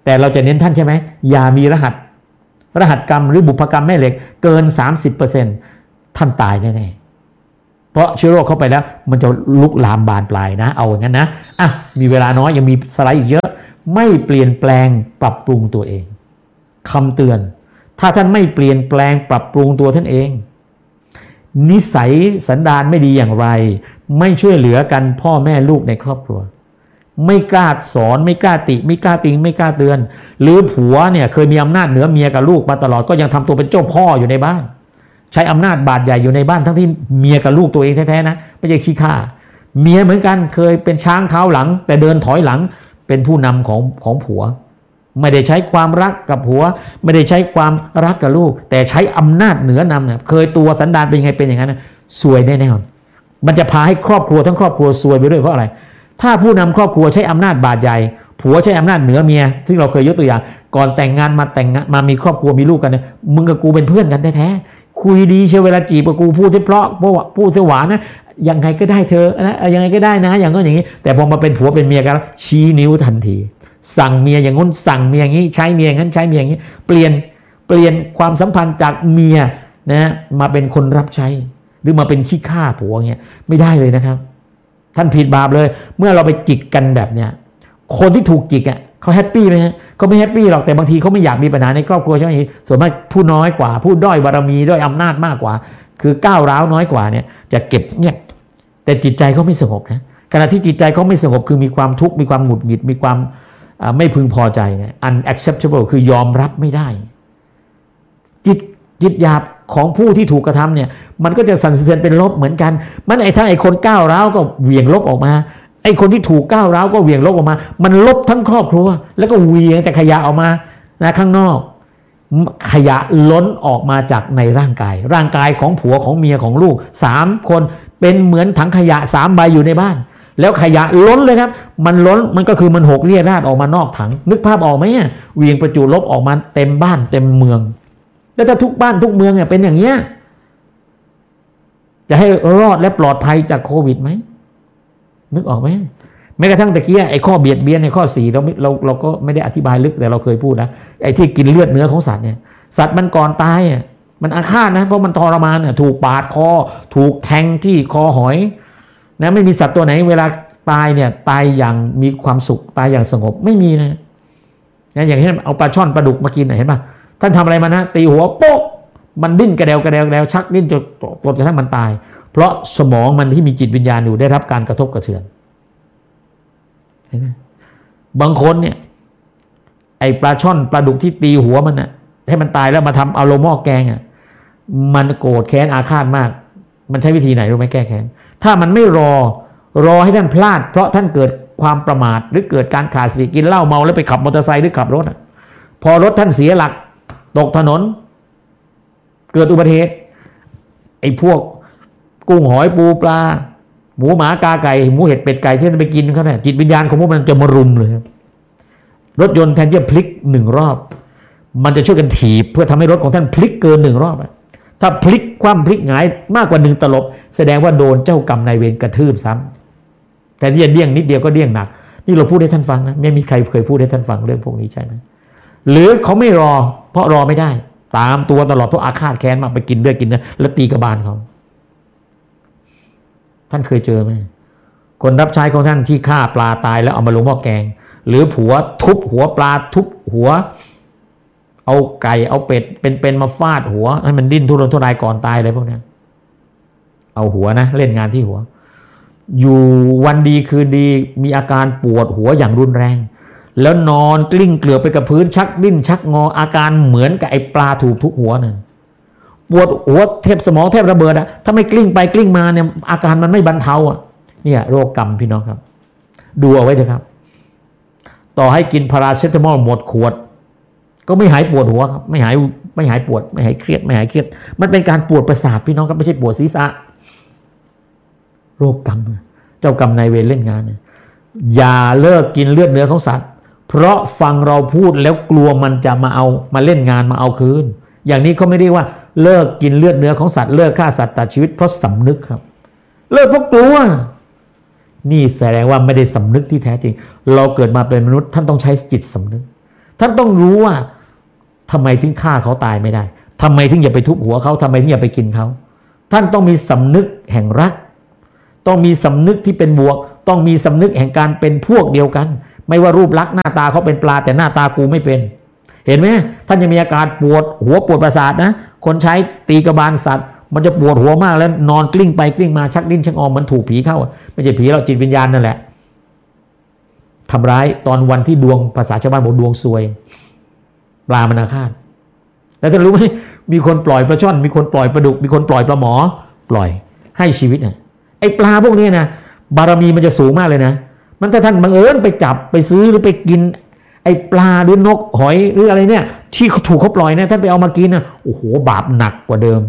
แต่เราจะเน้นท่านใช่ไหมอย่ามีรหัสรหัสกรรมหรือบุพกรรมแม่เหล็กเกิน สามสิบเปอร์เซ็นต์ ท่านตายแน่ๆเพราะเชื้อโรคเข้าไปแล้วมันจะลุกลามบานปลายนะเอาอย่างนั้นนะอ่ะมีเวลาน้อยยังมีสไลด์อีกเยอะไม่เปลี่ยนแปลงปรับปรุงตัวเองคำเตือนถ้าท่านไม่เปลี่ยนแปลงปรับปรุงตัวท่านเองนิสัยสันดานไม่ดีอย่างไรไม่ช่วยเหลือกันพ่อแม่ลูกในครอบครัวไม่กล้าสอนไม่กล้าติไม่กล้าติงไม่กล้าเตือนหรือผัวเนี่ยเคยมีอำนาจเหนือเมียกับลูกมาตลอดก็ยังทำตัวเป็นเจ้าพ่ออยู่ในบ้านใช้อำนาจบาดใหญ่อยู่ในบ้านทั้งที่เมียกับลูกตัวเองแท้ๆนะไม่ใช่ขี้ข้าเมียเหมือนกันเคยเป็นช้างเท้าหลังแต่เดินถอยหลังเป็นผู้นำของของผัวไม่ได้ใช้ความรักกับผัวไม่ได้ใช้ความรักกับลูกแต่ใช้อำนาจเหนือนำเนี่ยเคยตัวสันดานเป็นยังไงเป็นอย่างนั้นนะซวยแน่ๆมันจะพาให้ครอบครัวทั้งครอบครัวซวยไปด้วยเพราะอะไรถ้าผู้นำครอบครัวใช้อำนาจบาดใหญ่ผัวใช้อำนาจเหนือเมียซึ่งเราเคยยกตัวอย่างก่อนแต่งงานมาแต่งงานมามีครอบครัวมีลูกกันเนี่ยมึงกับกูเป็นเพื่อนกันแท้ๆคุยดีเชียวเวลาจีบกับกูพูดเพราะพูดเสียหวานนะยังไงก็ได้เธอนะยังไงก็ได้นะอย่างนั้นอย่างนี้แต่พอมาเป็นผัวเป็นเมียกันชี้นิ้วทันทีสั่งเมียอย่างงู้นสั่งเมียอย่างนี้ใช้เมียอย่างนั้นใช้เมียอย่างนี้เปลี่ยนเปลี่ยนความสัมพันธ์จากเมียนะมาเป็นคนรับใช้หรือมาเป็นขี้ข้าผัวเงี้ยไม่ได้เลยนะครับท่านผิดบาปเลยเมื่อเราไปจิกกันแบบเนี้ยคนที่ถูกจิกอ่ะเขาแฮปปี้ไหมฮะเขาไม่แฮปปี้หรอกแต่บางทีเขาไม่อยากมีปัญหาในครอบครัวใช่ไหมส่วนมากผู้น้อยกว่าผู้ด้อยบารมีด้อยอำนาจมากกว่าคือก้าวร้าวน้อยกว่าเนี่ยจะเก็บเงียบแต่จิตใจเขาไม่สงบนะขณะที่จิตใจเขาไม่สงบคือมีความทุกข์มีความหงุดหงิดมีความไม่พึงพอใจเนี่ย unacceptable คือยอมรับไม่ได้จิตจิตหยาบของผู้ที่ถูกกระทำเนี่ยมันก็จะสั่นสะเทือนเป็นลบเหมือนกันมันไอ้ถ้าไอ้คนก้าวร้าวก็เหวี่ยงลบออกมาไอ้คนที่ถูกก้าวร้าวก็เหวี่ยงลบออกมามันลบทั้งครอบครัวแล้วก็เหวี่ยงแต่ขยะออกมานะข้างนอกขยะล้นออกมาจากในร่างกายร่างกายของผัวของเมียของลูกสามคนเป็นเหมือนถังขยะสามใบอยู่ในบ้านแล้วขยะล้นเลยครับมันล้นมันก็คือมันหกเรี่ยราดออกมานอกถังนึกภาพออกไหมเนี่ยเหวี่ยงประจุลบออกมาเต็มบ้านเต็มเมืองแล้วถ้าทุกบ้านทุกเมืองเนี่ยเป็นอย่างเงี้ยจะให้รอดและปลอดภัยจากโควิดไหมนึกออกไหมแม้กระทั่งตะเกียไอ้ข้อเบียดเบียนในข้อสี่เราเราเราก็ไม่ได้อธิบายลึกแต่เราเคยพูดนะไอ้ที่กินเลือดเนื้อของสัตว์เนี่ยสัตว์มันก่อนตายอ่ะมันอาฆาตนะเพราะมันทรมานอ่ะถูกปาดคอถูกแทงที่คอหอยนะไม่มีสัตว์ตัวไหนเวลาตายเนี่ยตายอย่างมีความสุขตายอย่างสงบไม่มีนะนะอย่างเช่นเอาปลาช่อนปลาดุกมากินเห็นป่ะท่านทำอะไรมานะตีหัวโป๊กมันดิ้นกระเดวกระเดวกระเดวชักดิ้นจนจนกระทั่งมันตายเพราะสมองมันที่มีจิตวิญญาณอยู่ได้รับการกระทบกระเทือนเห็นไหมบางคนเนี่ยไอ้ปลาช่อนปลาดุกที่ตีหัวมันน่ะให้มันตายแล้วมาทำเอาลงหม้อแกงอ่ะมันโกรธแค้นอาฆาตมากมันใช้วิธีไหนรู้ไหมแก้แค้นถ้ามันไม่รอรอให้ท่านพลาดเพราะท่านเกิดความประมาทหรือเกิดการขาดสติกินเหล้าเมาแล้วไปขับมอเตอร์ไซค์หรือขับรถพอรถท่านเสียหลักตกถนนเกิดอุบัติเหตุไอ้พวกกุ้งหอยปูปลาหมูหมากาไก่หมูเห็ดเป็ดไก่ที่ท่านไปกินเขาเนี่ยจิตวิญญาณของพวกมันจะมารุมเลยรถยนต์แทนที่จะพลิกหนึ่งรอบมันจะช่วยกันถีบเพื่อทำให้รถของท่านพลิกเกินหนึ่งรอบถ้าพลิกคว่ำพลิกหงายมากกว่าหนึ่งตลบแสดงว่าโดนเจ้ากรรมนายเวรกระทืบซ้ำแต่ที่จะเดี้ยงนิดเดียวก็เดี้ยงหนักนี่เราพูดให้ท่านฟังนะไม่มีใครเคยพูดให้ท่านฟังเรื่องพวกนี้ใช่ไหมหรือเขาไม่รอเพราะรอไม่ได้ตามตัวตลอดเพราะอาฆาตแค้นมากไปกินด้วยกินนะแล้วตีกระบาลเขาท่านเคยเจอไหมคนรับใช้ของท่านที่ฆ่าปลาตายแล้วเอามาลงหม้อแกงหรือผัวทุบหัวปลาทุบหัวเอาไก่เอาเป็ดเป็นๆมาฟาดหัวให้มันดิ้นทุรนทุรายก่อนตายอะไรพวกนี้เอาหัวนะเล่นงานที่หัวอยู่วันดีคืนดีมีอาการปวดหัวอย่างรุนแรงแล้วนอนกลิ้งเกลือกไปกับพื้นชักดิ้นชักงออาการเหมือนกับไอ้ปลาถูกทุกหัวนั่นปวดหัวแทบสมองแทบระเบิดอะถ้าไม่กลิ้งไปกลิ้งมาเนี่ยอาการมันไม่บรรเทาอะเนี่ยโรคกรรมพี่น้องครับดูเอาไว้เถอะครับต่อให้กินพาราเซตามอลหมดขวดก็ไม่หายปวดหัวครับไม่หายไม่หายปวดไม่หายเครียดไม่หายเครียดมันเป็นการปวดประสาทพี่น้องครับไม่ใช่ปวดศีรษะโรคกรรมเจ้ากรรมนายเวรเล่นงานอย่าเลิกกินเลือดเนื้อของสัตว์เพราะฟังเราพูดแล้วกลัวมันจะมาเอามาเล่นงานมาเอาคืนอย่างนี้เขาไม่ได้ว่าเลิกกินเลือดเนื้อของสัตว์เลิกฆ่าสัตว์ตัดชีวิตเพราะสำนึกครับเลิกเพราะกลัวนี่แสดงว่าไม่ได้สำนึกที่แท้จริงเราเกิดมาเป็นมนุษย์ท่านต้องใช้จิตสำนึกท่านต้องรู้ว่าทำไมถึงฆ่าเขาตายไม่ได้ทำไมถึงอย่าไปทุบหัวเขาทำไมถึงอย่าไปกินเขาท่านต้องมีสำนึกแห่งรักต้องมีสำนึกที่เป็นบวกต้องมีสำนึกแห่งการเป็นพวกเดียวกันไม่ว่ารูปลักษณ์หน้าตาเขาเป็นปลาแต่หน้าตากูไม่เป็นเห็นไหมท่านยังมีอาการปวดหัวปวดประสาทนะคนใช้ตีกระบาลสัตว์มันจะปวดหัวมากแล้วนอนกลิ้งไปกลิ้งมาชักดิ้นชักงอมันถูกผีเข้าไม่ใช่ผีเราจิตวิญญาณนั่นแหละทำร้ายตอนวันที่ดวงภาษาชาวบ้านบอกดวงซวยปลามันอาฆาตแล้วท่านรู้ไหมมีคนปล่อยปลาช่อนมีคนปล่อยปลาดุกมีคนปล่อยปลาหมอปล่อยให้ชีวิตนะไอ้ปลาพวกนี้นะบารมีมันจะสูงมากเลยนะมันถ้าท่านบังเอิญไปจับไปซื้อหรือไปกินไอ้ปลาหรือนกหอยหรืออะไรเนี่ยที่เขาถูกเขาปล่อยเนี่ยท่านไปเอามากินนะโอ้โหบาปหนักกว่าเดิม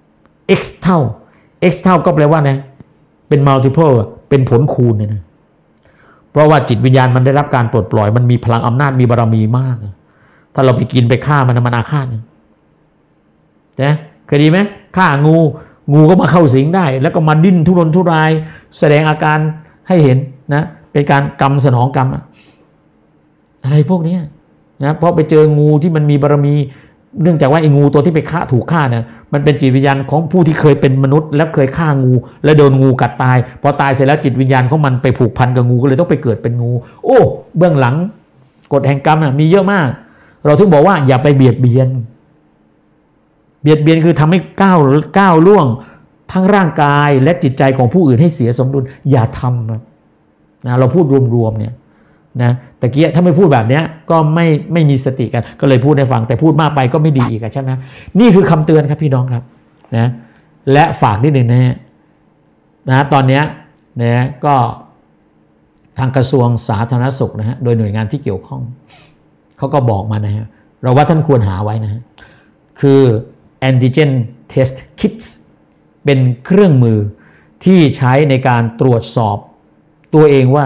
x เท่า x เท่าก็แปลว่านะเป็น multiple เป็นผลคูณเนี่ยนะเพราะว่าจิตวิญญาณมันได้รับการปลดปล่อยมันมีพลังอำนาจมีบารมีมากถ้าเราไปกินไปฆ่ามันมันอาฆาตนะเคยดีไหมฆ่างูงูก็มาเข้าสิงได้แล้วก็มาดิ้นทุรนทุรายแสดงอาการให้เห็นนะเป็นการกรรมสนองกรรมอะไรพวกนี้นะเพราะไปเจองูที่มันมีบารมีเนื่องจากว่าไอ้งูตัวที่ไปฆ่าถูกฆ่าเนี่ยมันเป็นจิตวิญญาณของผู้ที่เคยเป็นมนุษย์และเคยฆ่างูและโดนงูกัดตายพอตายเสร็จแล้วจิตวิญญาณของมันไปผูกพันกับงูก็เลยต้องไปเกิดเป็นงูโอ้เบื้องหลังกฎแห่งกรรมมีเยอะมากเราถึงบอกว่าอย่าไปเบียดเบียนเบียดเบียนคือทำให้ก้าวก้าวล่วงทั้งร่างกายและจิตใจของผู้อื่นให้เสียสมดุลอย่าทำนะเราพูดรวมๆเนี่ยนะแต่เกี้ถ้าไม่พูดแบบนี้ก็ไม่ไม่มีสติกันก็เลยพูดให้ฟังแต่พูดมากไปก็ไม่ดีอีกใช่ไหมนี่คือคำเตือนครับพี่น้องครับนะและฝากนิดหนึ่งนะฮะนะตอนนี้นะก็ทางกระทรวงสาธารณสุขนะฮะโดยหน่วยงานที่เกี่ยวข้องเขาก็บอกมานะฮะเราว่าท่านควรหาไว้นะฮะคือ antigen test kits เป็นเครื่องมือที่ใช้ในการตรวจสอบตัวเองว่า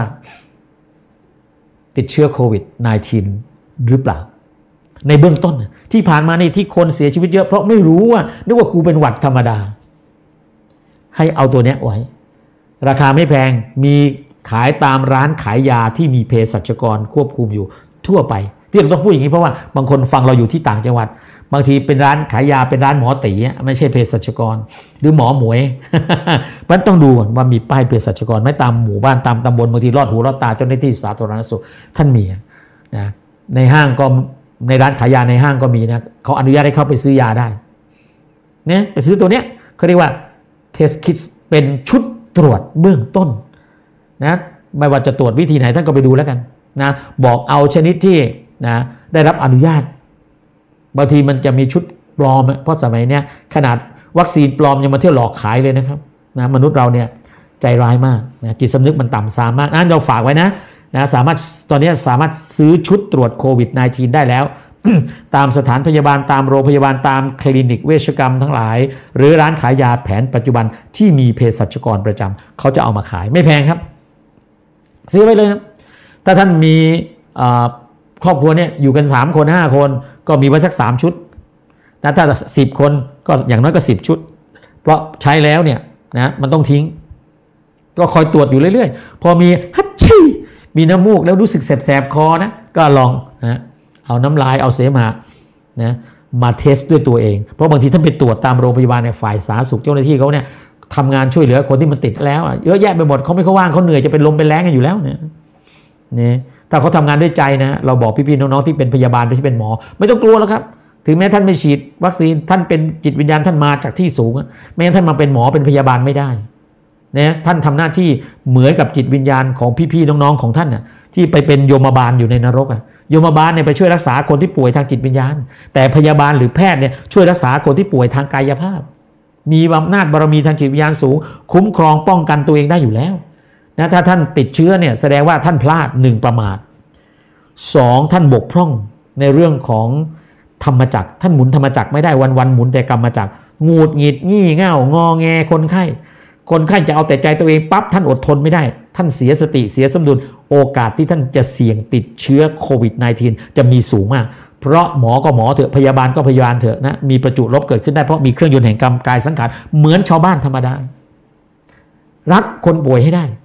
ติดเชื้อโควิด สิบเก้า หรือเปล่าในเบื้องต้นที่ผ่านมานี่ที่คนเสียชีวิตเยอะเพราะไม่รู้ว่านึกว่ากูเป็นหวัดธรรมดาให้เอาตัวนี้ไว้ราคาไม่แพงมีขายตามร้านขายยาที่มีเภสัชกรควบคุมอยู่ทั่วไปที่เราต้องพูดอย่างนี้เพราะว่าบางคนฟังเราอยู่ที่ต่างจังหวัดบางทีเป็นร้านขายยาเป็นร้านหมอตีไม่ใช่เภสัชกรหรือหมอหมวย มันต้องดูว่ามีป้ายเภสัชกรไม่ตามหมู่บ้านตามตำบลบางทีลอดหูลอดตาเจ้าหน้าที่สาธารณสุขท่านมีนะในห้างก็ในร้านขายยาในห้างก็มีนะเขาอนุญาตให้เข้าไปซื้อยาได้เนี่ยไปซื้อตัวเนี้ยเขาเรียกว่า test kit เป็นชุดตรวจเบื้องต้นนะไม่ว่าจะตรวจวิธีไหนท่านก็ไปดูแล้วกันนะบอกเอาชนิดที่นะได้รับอนุญาตบางทีมันจะมีชุดปลอมเพราะสมัยนี้ขนาดวัคซีนปลอมยังมาเที่ยวหลอกขายเลยนะครับนะมนุษย์เราเนี่ยใจร้ายมากนะจิตสำนึกมันต่ำซามมากนั่นเราฝากไว้นะนะสามารถตอนนี้สามารถซื้อชุดตรวจโควิด สิบเก้า ได้แล้ว ตามสถานพยาบาลตามโรงพยาบาลตามคลินิกเวชกรรมทั้งหลายหรือร้านขายยาแผนปัจจุบันที่มีเภสัชกรประจำเขาจะเอามาขายไม่แพงครับซื้อไว้เลยครับถ้าท่านมีครอบครัวเนี่ยอยู่กันสามคนห้าคนก็มีไว้สักสามชุดนะถ้าสิบคนก็อย่างน้อยก็สิบชุดเพราะใช้แล้วเนี่ยนะมันต้องทิ้งก็คอยตรวจอยู่เรื่อยๆพอมีฮัชชีมีน้ำมูกแล้วรู้สึกแสบๆคอนะก็ลองนะเอาน้ำลายเอาเสมหะนะมาเทสด้วยตัวเองเพราะบางทีท่านไปตรวจตามโรงพยาบาลในฝ่ายสาธารณสุขเจ้าหน้าที่เขาเนี่ยทำงานช่วยเหลือคนที่มันติดแล้วเยอะแยะไปหมดเขาไม่เขาว่างเขาเหนื่อยจะเป็นลมเป็นแรงกันอยู่แล้วเนี่ยนี่ถ้าเขาทำงานด้วยใจนะเราบอกพี่ๆน้องๆที่เป็นพยาบาลที่เป็นหมอไม่ต้องกลัวแล้วครับถึงแม้ท่านไม่ฉีดวัคซีนท่านเป็นจิตวิญญาณท่านมาจากที่สูงไม่งั้นท่านมาเป็นหมอเป็นพยาบาลไม่ได้นะท่านทำหน้าที่เหมือนกับจิตวิญญาณของพี่ๆน้องๆของท่านน่ะที่ไปเป็นโยมบาลอยู่ในนรกอ่ะโยมบาลเนี่ยไปช่วยรักษาคนที่ป่วยทางจิตวิญญาณแต่พยาบาลหรือแพทย์เนี่ยช่วยรักษาคนที่ป่วยทางกายภาพมีอำนาจบารมีทางจิตวิญญาณสูงคุ้มครองป้องกันตัวเองได้อยู่แล้วนะถ้าท่านติดเชื้อเนี่ยแสดงว่าท่านพลาดหนึ่งประมาทสองท่านบกพร่องในเรื่องของธรรมจักรท่านหมุนธรรมจักรไม่ได้วันๆหมุนแต่กรรมจักรงูดหงิดงี่เง่างอแงคนไข้คนไข้จะเอาแต่ใจตัวเองปั๊บท่านอดทนไม่ได้ท่านเสียสติเสียสมดุลโอกาสที่ท่านจะเสี่ยงติดเชื้อโควิด สิบเก้า จะมีสูงมากเพราะหมอก็หมอเถอะพยาบาลก็พยาบาลเถอะนะมีประจุลบเกิดขึ้นได้เพราะมีเครื่องยนต์แห่งกรรมกายสังขารเหมือนชาวบ้านธรรมดารักคนป่วยให้ได้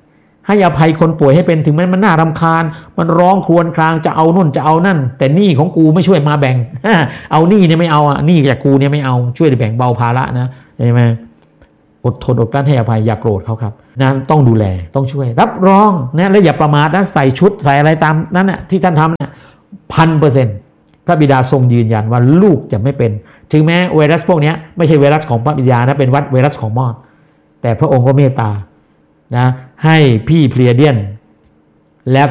ให้อภัยคนป่วยให้เป็นถึงแม้มันน่ารำคาญมันร้องครวญครางจะเอานู่นจะเอานั่นแต่หนี้ของกูไม่ช่วยมาแบ่งเอาหนี้เนี่ยไม่เอาอ่ะหนี้จากกูเนี่ยไม่เอาช่วยแบ่งเบาภาระนะใช่ไหมอดทนอดกลั้นให้อภัยอย่าโกรธเขาครับนั้นต้องดูแลต้องช่วยรับรองนะและอย่าประมาทนะใส่ชุดใส่อะไรตามนั้นน่ะที่ท่านทำเนี่ยพันเปอร์เซ็นต์พระบิดาทรงยืนยันว่าลูกจะไม่เป็นถึงแม้ไวรัสพวกนี้ไม่ใช่ไวรัสของพระบิดานะเป็นวัดไวรัสของมอดแต่พระองค์ก็เมตตานะให้พี่เพลียเดียนและ